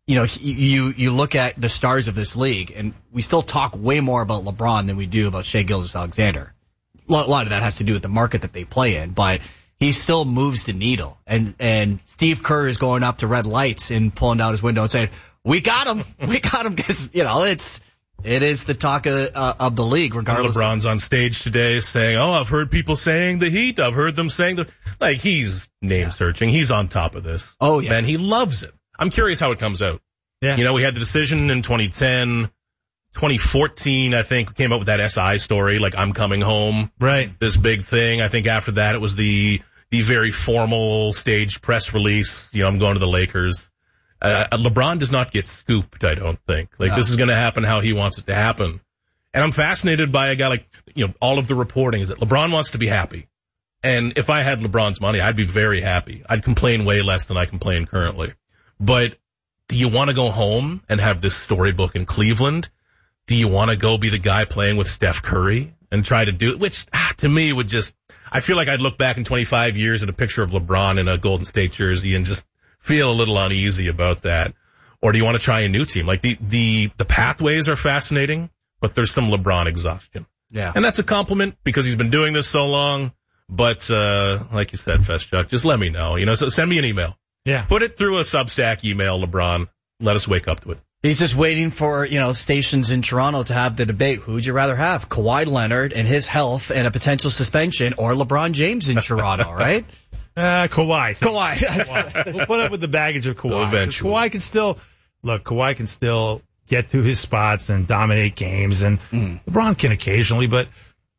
Speaker 14: you look at the stars of this league, and we still talk way more about LeBron than we do about Shai Gilgeous-Alexander. A lot of that has to do with the market that they play in, but he still moves the needle. And Steve Kerr is going up to red lights and pulling down his window and saying, we got him, because, it is the talk of the league, regardless.
Speaker 15: LeBron's on stage today saying, I've heard people saying the Heat. I've heard them saying he's name searching. He's on top of this. Oh, yeah. And he loves it. I'm curious how it comes out. Yeah. We had the decision in 2010, 2014, I think, came up with that SI story, like, I'm coming home. Right. This big thing. I think after that it was the very formal stage press release. I'm going to the Lakers. LeBron does not get scooped, I don't think. This is going to happen how he wants it to happen. And I'm fascinated by a guy like, all of the reporting is that LeBron wants to be happy. And if I had LeBron's money, I'd be very happy. I'd complain way less than I complain currently. But do you want to go home and have this storybook in Cleveland? Do you want to go be the guy playing with Steph Curry and try to do it? Which, to me, would just, I feel like I'd look back in 25 years at a picture of LeBron in a Golden State jersey and just feel a little uneasy about that. Or do you want to try a new team? Like, the pathways are fascinating, but there's some LeBron exhaustion. Yeah. And that's a compliment because he's been doing this so long. But, like you said, Feschuk, just let me know. So send me an email. Yeah. Put it through a Substack email, LeBron. Let us wake up to it.
Speaker 13: He's just waiting for, stations in Toronto to have the debate. Who would you rather have? Kawhi Leonard and his health and a potential suspension, or LeBron James in Toronto, right?
Speaker 14: Kawhi. We'll put up with the baggage of Kawhi. Eventually. Kawhi can still get to his spots and dominate games, and LeBron can occasionally, but,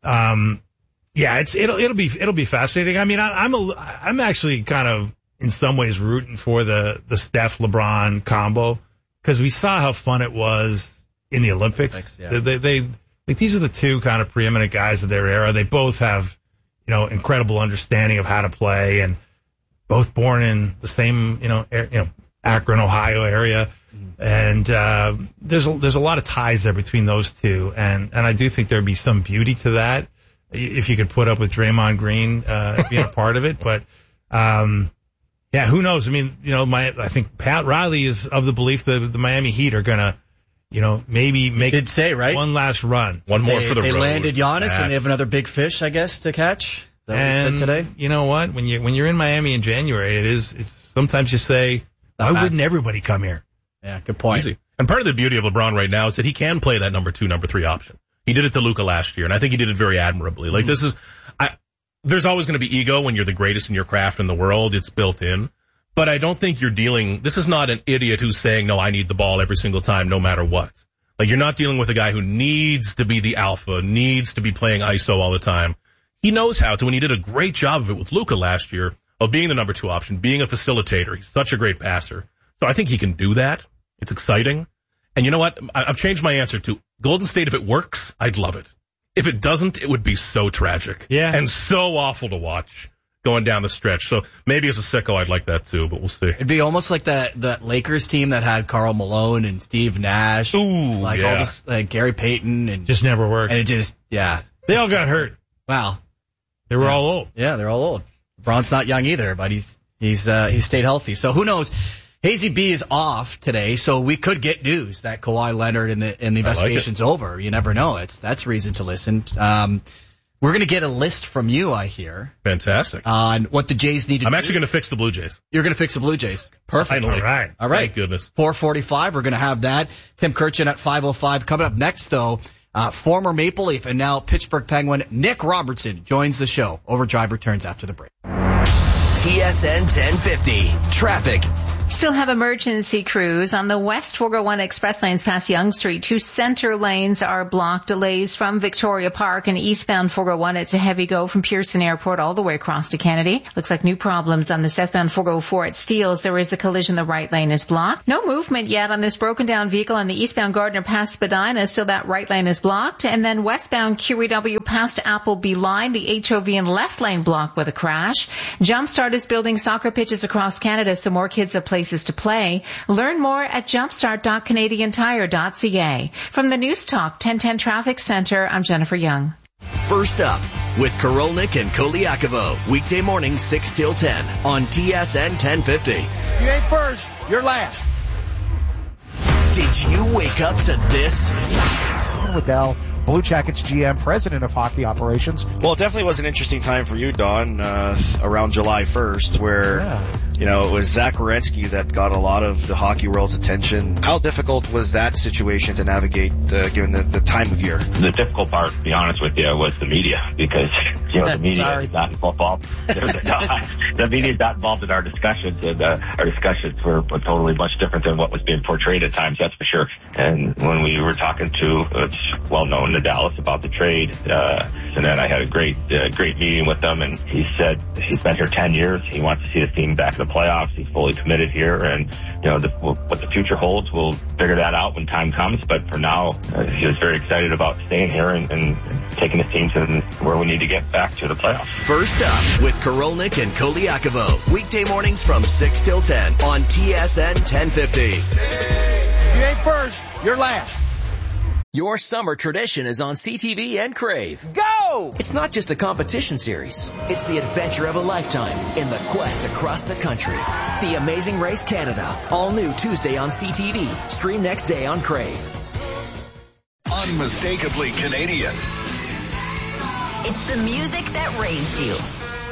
Speaker 14: it'll be fascinating. I mean, I'm actually kind of in some ways rooting for the Steph LeBron combo, because we saw how fun it was in the Olympics. These are the two kind of preeminent guys of their era. They both have, incredible understanding of how to play, and both born in the same, Akron, Ohio area. And, there's a lot of ties there between those two. And I do think there'd be some beauty to that if you could put up with Draymond Green, being a part of it. But, who knows? I mean, I think Pat Riley is of the belief that the Miami Heat are gonna, maybe make one last run.
Speaker 15: One more for the road.
Speaker 13: They landed Giannis, and they have another big fish, I guess, to catch.
Speaker 14: And today, you know what? When you're in Miami in January, it's sometimes you say, why wouldn't everybody come here?
Speaker 13: Yeah, good point.
Speaker 15: Easy. And part of the beauty of LeBron right now is that he can play that number 2, number 3 option. He did it to Luka last year, and I think he did it very admirably. Like, there's always going to be ego when you're the greatest in your craft in the world. It's built in. But I don't think this is not an idiot who's saying, no, I need the ball every single time, no matter what. Like, you're not dealing with a guy who needs to be the alpha, needs to be playing ISO all the time. He knows how to, and he did a great job of it with Luka last year, of being the number 2 option, being a facilitator. He's such a great passer. So I think he can do that. It's exciting. And you know what? I've changed my answer to Golden State. If it works, I'd love it. If it doesn't, it would be so tragic. Yeah. And so awful to watch going down the stretch. So maybe as a sicko, I'd like that too, but we'll see.
Speaker 13: It'd be almost like that Lakers team that had Karl Malone and Steve Nash.
Speaker 14: Ooh,
Speaker 13: all this, Gary Payton, and
Speaker 14: just never worked.
Speaker 13: And it just,
Speaker 14: they all got hurt.
Speaker 13: Wow.
Speaker 14: They were all old.
Speaker 13: Yeah, they're all old. LeBron's not young either, but he's stayed healthy. So who knows? Hazy B is off today, so we could get news that Kawhi Leonard and the investigation's over. You never know. That's reason to listen. We're going to get a list from you, I hear.
Speaker 15: Fantastic.
Speaker 13: On what the Jays need to do.
Speaker 15: I'm actually going to fix the Blue Jays.
Speaker 13: You're going to fix the Blue Jays. Perfect.
Speaker 15: Finally.
Speaker 13: All right.
Speaker 15: Thank goodness.
Speaker 13: 4:45, we're going to have that. Tim Kirchin at 5:05. Coming up next, though, former Maple Leaf and now Pittsburgh Penguin Nick Robertson joins the show. Overdrive returns after the break.
Speaker 11: TSN 1050. Traffic.
Speaker 16: Still have emergency crews on the West 401 express lanes past Yonge Street. 2 center lanes are blocked. Delays from Victoria Park and eastbound 401. It's a heavy go from Pearson Airport all the way across to Kennedy. Looks like new problems on the southbound 404 at Steeles. There is a collision. The right lane is blocked. No movement yet on this broken down vehicle on the eastbound Gardner past Spadina. Still that right lane is blocked. And then westbound QEW past Appleby line. The HOV and left lane blocked with a crash. Jumpstart is building soccer pitches across Canada so more kids have places to play. Learn more at jumpstart.canadiantire.ca. From the News Talk 1010 Traffic Center, I'm Jennifer Young.
Speaker 11: First up with Korolnik and Koliakovo. Weekday mornings 6 till 10 on TSN 1050.
Speaker 12: You ain't first, you're last.
Speaker 11: Did you wake up to this?
Speaker 2: Tom Waddell, Blue Jackets GM, president of hockey operations.
Speaker 3: Well, it definitely was an interesting time for you, Don, around July 1st, where, you know, it was Zach Werenski that got a lot of the hockey world's attention. How difficult was that situation to navigate, given the time of year?
Speaker 4: The difficult part, to be honest with you, was the media, because, you know, the media is not involved. The media is not involved in our discussions, and our discussions were totally much different than what was being portrayed at times, that's for sure. And when we were talking to, it's well known to Dallas about the trade, and then I had a great meeting with them, and he said he's been here 10 years. He wants to see his team back in the playoffs. He's fully committed here, and, you know, what the future holds, we'll figure that out when time comes. But for now, he was very excited about staying here and taking his team to where we need to get back to the playoffs.
Speaker 11: First up with Korolnik and Koliakovo. Weekday mornings from 6 till 10 on TSN 1050.
Speaker 12: You ain't first, you're last.
Speaker 24: Your summer tradition is on CTV and Crave.
Speaker 12: Go!
Speaker 24: It's not just a competition series. It's the adventure of a lifetime in the quest across the country. The Amazing Race Canada. All new Tuesday on CTV. Stream next day on Crave.
Speaker 11: Unmistakably Canadian.
Speaker 10: It's the music that raised you.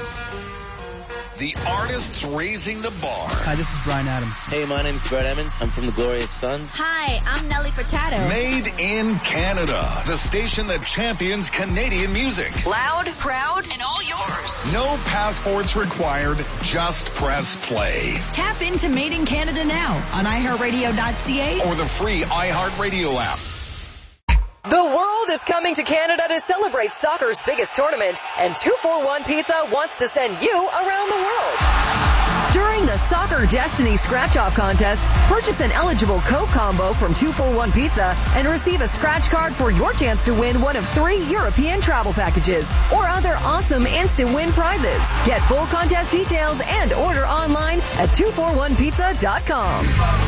Speaker 11: The artists raising the bar.
Speaker 25: Hi, this is Bryan Adams.
Speaker 26: Hey, my name's Brett Emmons. I'm from the Glorious Sons.
Speaker 10: Hi, I'm Nelly Furtado.
Speaker 11: Made in Canada. The station that champions Canadian music.
Speaker 10: Loud, proud, and all yours.
Speaker 11: No passports required. Just press play.
Speaker 10: Tap into Made in Canada now on iHeartRadio.ca
Speaker 11: or the free iHeartRadio app.
Speaker 27: The world is coming to Canada to celebrate soccer's biggest tournament, and 241 Pizza wants to send you around the world. During the Soccer Destiny Scratch-Off Contest, purchase an eligible Coke combo from 241 Pizza and receive a scratch card for your chance to win one of 3 European travel packages or other awesome instant win prizes. Get full contest details and order online at 241pizza.com.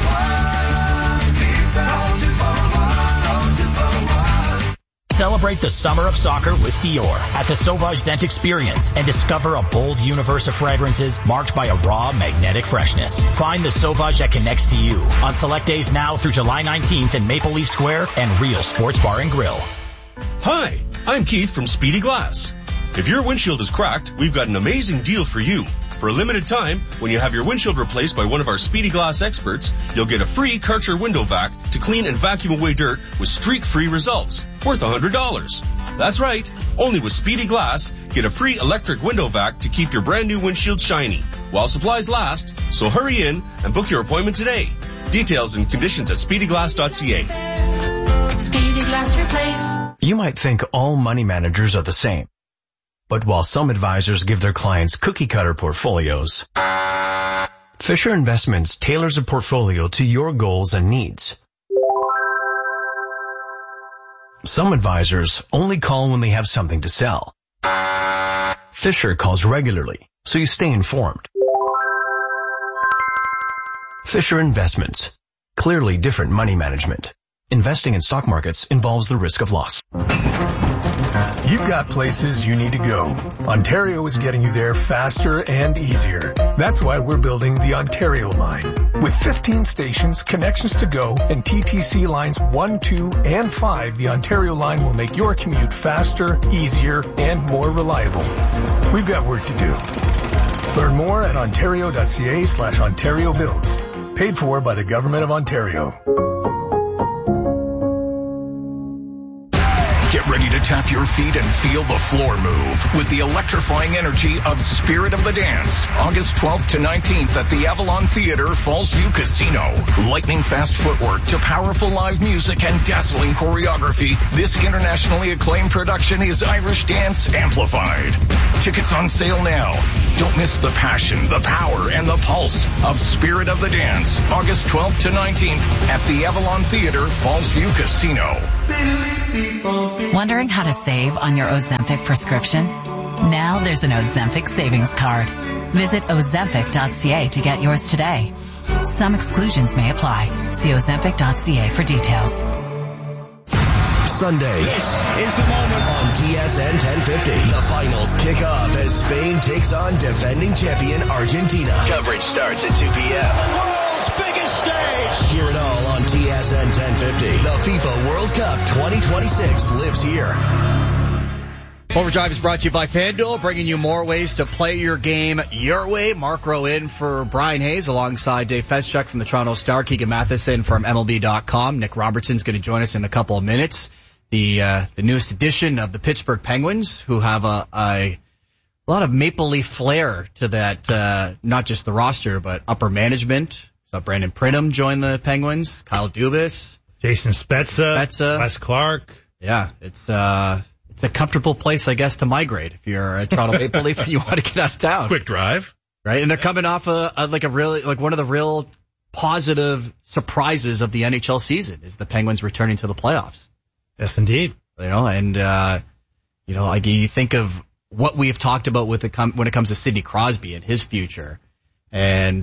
Speaker 28: Celebrate the summer of soccer with Dior at the Sauvage Scent Experience and discover a bold universe of fragrances marked by a raw, magnetic freshness. Find the Sauvage that connects to you on select days now through July 19th in Maple Leaf Square and Real Sports Bar and Grill.
Speaker 7: Hi, I'm Keith from Speedy Glass. If your windshield is cracked, we've got an amazing deal for you. For a limited time, when you have your windshield replaced by one of our Speedy Glass experts, you'll get a free Karcher window vac to clean and vacuum away dirt with streak-free results, worth $100. That's right. Only with Speedy Glass, get a free electric window vac to keep your brand new windshield shiny while supplies last. So hurry in and book your appointment today. Details and conditions at speedyglass.ca.
Speaker 5: Speedy Glass Replace.
Speaker 29: You might think all money managers are the same. But while some advisors give their clients cookie-cutter portfolios, Fisher Investments tailors a portfolio to your goals and needs. Some advisors only call when they have something to sell. Fisher calls regularly, so you stay informed. Fisher Investments. Clearly different money management. Investing in stock markets involves the risk of loss.
Speaker 21: You've got places you need to go. Ontario is getting you there faster and easier. That's why we're building the Ontario line. With 15 stations, connections to go, and TTC lines 1, 2, and 5, the Ontario line will make your commute faster, easier, and more reliable. We've got work to do. Learn more at ontario.ca/Ontario Builds. Paid for by the Government of Ontario.
Speaker 11: Get
Speaker 1: ready to tap your feet and feel the floor move with the electrifying energy of Spirit of the Dance. August 12th to 19th at the Avalon Theater, Fallsview Casino. Lightning fast footwork to powerful live music and dazzling choreography. This internationally acclaimed production is Irish Dance Amplified. Tickets on sale now. Don't miss the passion, the power, and the pulse of Spirit of the Dance. August 12th to 19th at the Avalon Theater, Fallsview Casino.
Speaker 6: Wondering how to save on your Ozempic prescription? Now there's an Ozempic savings card. Visit Ozempic.ca to get yours today. Some exclusions may apply. See Ozempic.ca for details.
Speaker 11: Sunday. This is the moment on TSN 1050. The finals kick off as Spain takes on defending champion Argentina. Coverage starts at 2 p.m. The world's biggest stage. Hear it all on TSN 1050. The FIFA World Cup 2026 lives here.
Speaker 13: Overdrive is brought to you by FanDuel, bringing you more ways to play your game your way. Mark Rowe in for Brian Hayes alongside Dave Feschuk from the Toronto Star, Keegan Matheson from MLB.com. Nick Robertson's going to join us in a couple of minutes. The newest edition of the Pittsburgh Penguins, who have a lot of Maple Leaf flair to that, not just the roster, but upper management. So Brandon Pridham joined the Penguins, Kyle Dubas,
Speaker 14: Jason Spezza, Wes Clark.
Speaker 13: Yeah, it's a comfortable place, I guess, to migrate if you're a Toronto Maple Leaf and you want to get out of town.
Speaker 15: Quick drive.
Speaker 13: Right? And they're coming off one of the real positive surprises of the NHL season is the Penguins returning to the playoffs.
Speaker 14: Yes, indeed.
Speaker 13: You think of what we've talked about when it comes to Sidney Crosby and his future. And,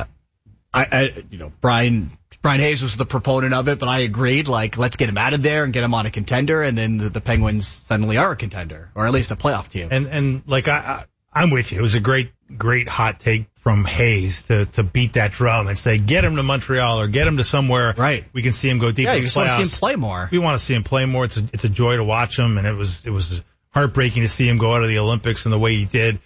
Speaker 13: Brian Hayes was the proponent of it, but I agreed, let's get him out of there and get him on a contender, and then the Penguins suddenly are a contender, or at least a playoff team.
Speaker 14: And I'm with you. It was a great hot take from Hayes to beat that drum and say, get him to Montreal or get him to somewhere we can see him go deep in the playoffs.
Speaker 13: You just want to see him play more.
Speaker 14: We want to see him play more. It's a joy to watch him, and it was heartbreaking to see him go out of the Olympics in the way he did.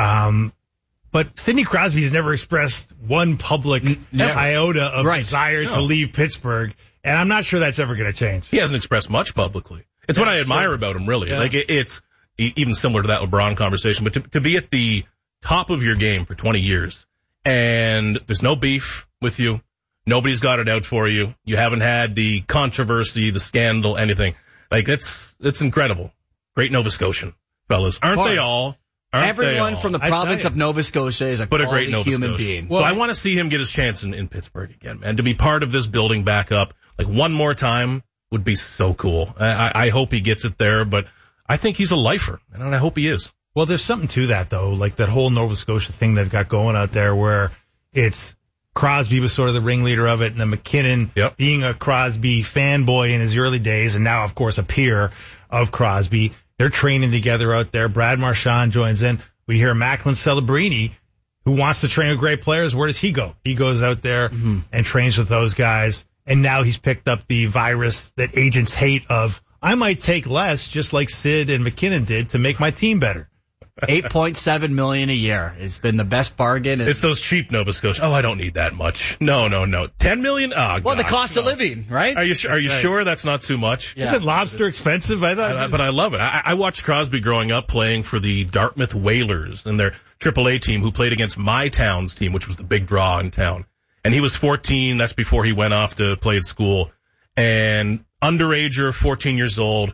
Speaker 14: But Sidney Crosby's never expressed one public iota of desire to leave Pittsburgh, and I'm not sure that's ever going to change.
Speaker 15: He hasn't expressed much publicly. It's what I admire about him, really. Yeah. It's even similar to that LeBron conversation, but to be at the top of your game for 20 years, and there's no beef with you, nobody's got it out for you, you haven't had the controversy, the scandal, anything. It's incredible. Great Nova Scotian fellas. Aren't they all?
Speaker 13: Everyone from the province of Nova Scotia is a quality human being.
Speaker 15: Well, I want to see him get his chance in Pittsburgh again, man. To be part of this building back up, one more time would be so cool. I hope he gets it there, but I think he's a lifer, and I hope he is.
Speaker 14: Well, there's something to that, though, that whole Nova Scotia thing they've got going out there where it's Crosby was sort of the ringleader of it, and then McKinnon being a Crosby fanboy in his early days, and now, of course, a peer of Crosby. They're training together out there. Brad Marchand joins in. We hear Macklin Celebrini, who wants to train with great players. Where does he go? He goes out there and trains with those guys, and now he's picked up the virus that agents hate of, I might take less, just like Sid and McKinnon did, to make my team better.
Speaker 13: $8.7 million a year has been the best bargain.
Speaker 15: It's those cheap Nova Scotia. Oh, I don't need that much. No. $10 million? Oh,
Speaker 13: well, the cost of living, right?
Speaker 15: Are you sure that's not too much?
Speaker 14: Yeah. Isn't lobster expensive? I thought.
Speaker 15: But I love it. I watched Crosby growing up playing for the Dartmouth Whalers and their AAA team, who played against my town's team, which was the big draw in town. And he was 14. That's before he went off to play at school. And underager, 14 years old,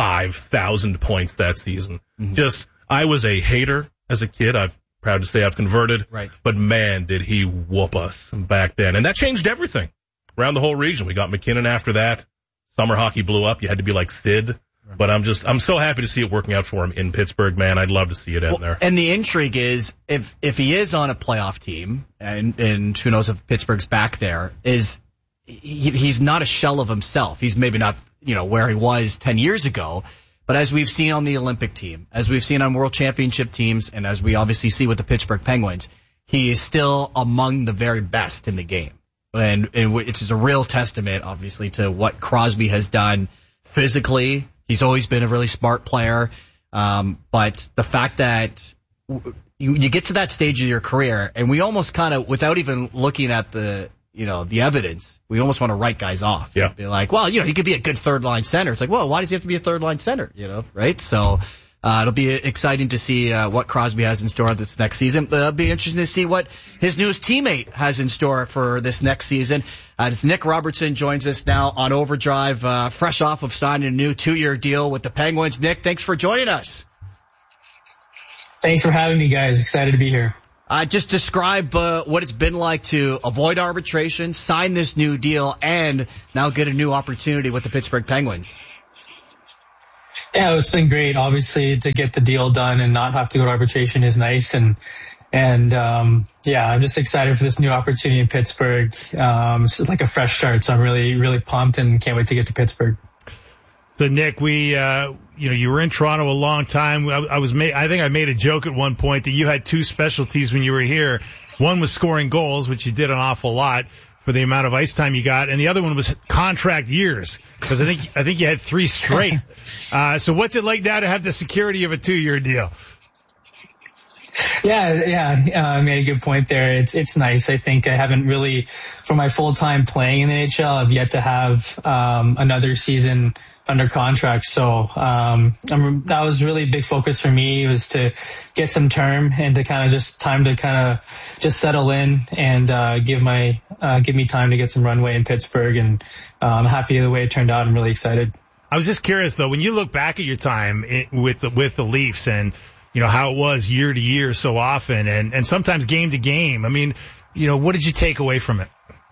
Speaker 15: 5,000 points that season. Mm-hmm. I was a hater as a kid. I'm proud to say I've converted.
Speaker 13: Right.
Speaker 15: But man, did he whoop us back then. And that changed everything around the whole region. We got McKinnon after that. Summer hockey blew up. You had to be like Sid. Right. But I'm so happy to see it working out for him in Pittsburgh, man. I'd love to see it out there.
Speaker 13: And the intrigue is if he is on a playoff team, and who knows if Pittsburgh's back there, is he's not a shell of himself. He's maybe not, where he was 10 years ago. But as we've seen on the Olympic team, as we've seen on World Championship teams, and as we obviously see with the Pittsburgh Penguins, he is still among the very best in the game. And which is a real testament, obviously, to what Crosby has done physically. He's always been a really smart player. But the fact that you get to that stage of your career, and we almost kind of, without even looking at the the evidence, we almost want to write guys off.
Speaker 15: Yeah.
Speaker 13: Be like, well, he could be a good third line center. It's like, well, why does he have to be a third line center? Right? So, it'll be exciting to see what Crosby has in store this next season. It'll be interesting to see what his newest teammate has in store for this next season. It's Nick Robertson joins us now on Overdrive, fresh off of signing a new 2-year deal with the Penguins. Nick, thanks for joining us.
Speaker 8: Thanks for having me, guys. Excited to be here.
Speaker 13: Just describe what it's been like to avoid arbitration, sign this new deal, and now get a new opportunity with the Pittsburgh Penguins.
Speaker 8: Yeah, it's been great. Obviously, to get the deal done and not have to go to arbitration is nice. And I'm just excited for this new opportunity in Pittsburgh. It's like a fresh start, so I'm really, really pumped and can't wait to get to Pittsburgh.
Speaker 14: So Nick, you were in Toronto a long time. I think I made a joke at one point that you had two specialties when you were here. One was scoring goals, which you did an awful lot for the amount of ice time you got, and the other one was contract years, because I think you had 3 straight. So what's it like now to have the security of a 2-year deal?
Speaker 8: I made a good point there. It's nice. I think I haven't really, for my full time playing in the NHL, I've yet to have another season under contract. So that was really a big focus for me, was to get some term and to kind of just settle in and give me time to get some runway in Pittsburgh. And I'm happy the way it turned out. I'm really excited.
Speaker 14: I was just curious though, when you look back at your time with the Leafs and how it was year to year so often and sometimes game to game, I mean, what did you take away from it?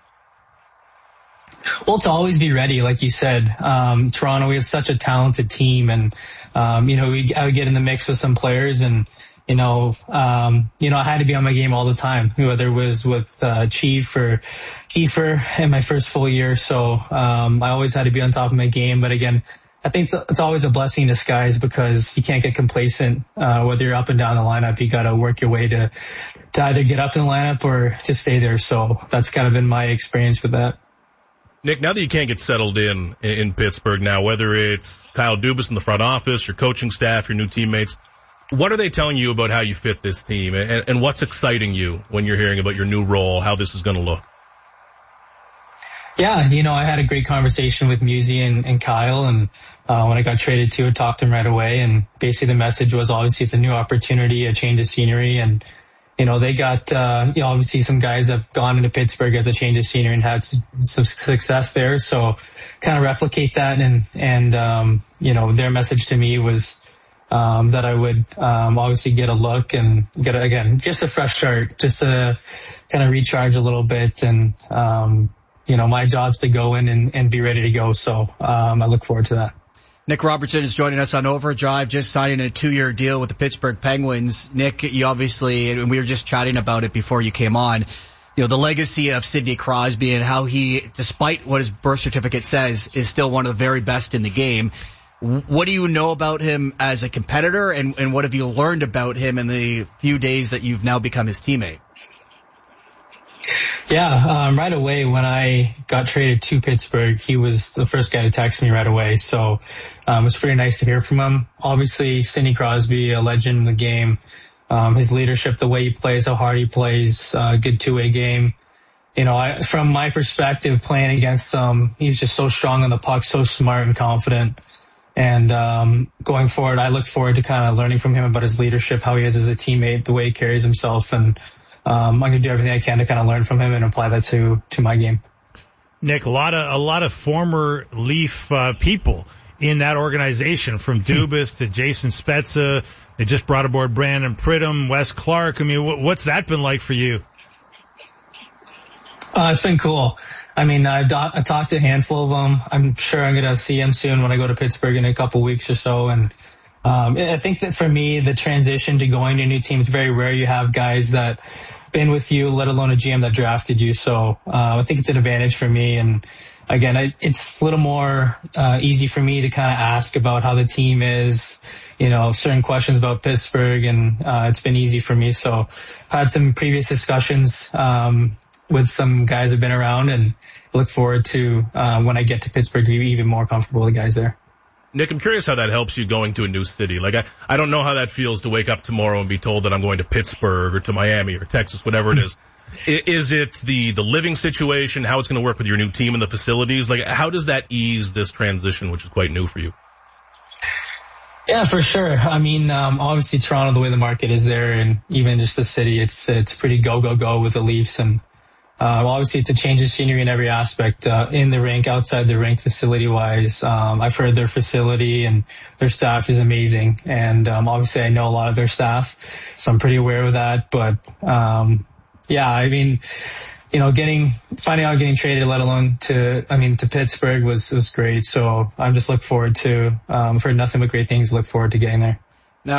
Speaker 8: Well, to always be ready, like you said. Toronto, we had such a talented team, and I would get in the mix with some players, and I had to be on my game all the time, whether it was with Chief or Kiefer in my first full year. So I always had to be on top of my game. But again, I think it's always a blessing in disguise, because you can't get complacent. Whether you're up and down the lineup, you got to work your way to either get up in the lineup or to stay there. So that's kind of been my experience with that.
Speaker 15: Nick, now that you can't get settled in Pittsburgh now, whether it's Kyle Dubas in the front office, your coaching staff, your new teammates, what are they telling you about how you fit this team, and what's exciting you when you're hearing about your new role, how this is going to look?
Speaker 8: Yeah, I had a great conversation with Musi and Kyle, and when I got traded to, I talked to him right away, and basically the message was, obviously it's a new opportunity, a change of scenery, and they got, obviously some guys have gone into Pittsburgh as a change of scenery and had some success there. So kind of replicate that. And their message to me was, that I would, obviously get a look and get, again, just a fresh start, just to kind of recharge a little bit. And, my job's to go in and be ready to go. So, I look forward to that.
Speaker 13: Nick Robertson is joining us on Overdrive, just signing a 2-year deal with the Pittsburgh Penguins. Nick, you obviously, and we were just chatting about it before you came on, the legacy of Sidney Crosby and how he, despite what his birth certificate says, is still one of the very best in the game. What do you know about him as a competitor, and what have you learned about him in the few days that you've now become his teammate?
Speaker 8: Yeah, right away when I got traded to Pittsburgh, he was the first guy to text me right away. So it was pretty nice to hear from him. Obviously, Sidney Crosby, a legend in the game. His leadership, the way he plays, how hard he plays, good two-way game. From my perspective, playing against him, he's just so strong on the puck, so smart and confident. And going forward, I look forward to kind of learning from him about his leadership, how he is as a teammate, the way he carries himself, and I'm going to do everything I can to kind of learn from him and apply that to my game.
Speaker 14: Nick, a lot of former Leaf people in that organization, from Dubas to Jason Spezza. They just brought aboard Brandon Pridham, Wes Clark. I mean, what's that been like for you?
Speaker 8: It's been cool. I mean, I talked to a handful of them. I'm sure I'm going to see them soon when I go to Pittsburgh in a couple weeks or so. And I think that for me, the transition to going to a new team, it's very rare you have guys that been with you, let alone a GM that drafted you. So I think it's an advantage for me. And again, it's a little more easy for me to kind of ask about how the team is, certain questions about Pittsburgh, and it's been easy for me. So I had some previous discussions with some guys that have been around, and look forward to when I get to Pittsburgh to be even more comfortable with the guys there.
Speaker 15: Nick, I'm curious how that helps you going to a new city. Like, I don't know how that feels to wake up tomorrow and be told that I'm going to Pittsburgh or to Miami or Texas, whatever it is. Is it the living situation, how it's going to work with your new team and the facilities? Like, how does that ease this transition, which is quite new for you?
Speaker 8: Yeah, for sure. I mean, obviously Toronto, the way the market is there, and even just the city, it's pretty go with the Leafs. And obviously it's a change of scenery in every aspect, in the rink, outside the rink, facility-wise. I've heard their facility and their staff is amazing. And obviously I know a lot of their staff, so I'm pretty aware of that. But yeah, I mean, you know, finding out getting traded, let alone to Pittsburgh was great. So I'm just looking forward to, I've heard nothing but great things, look forward to getting there.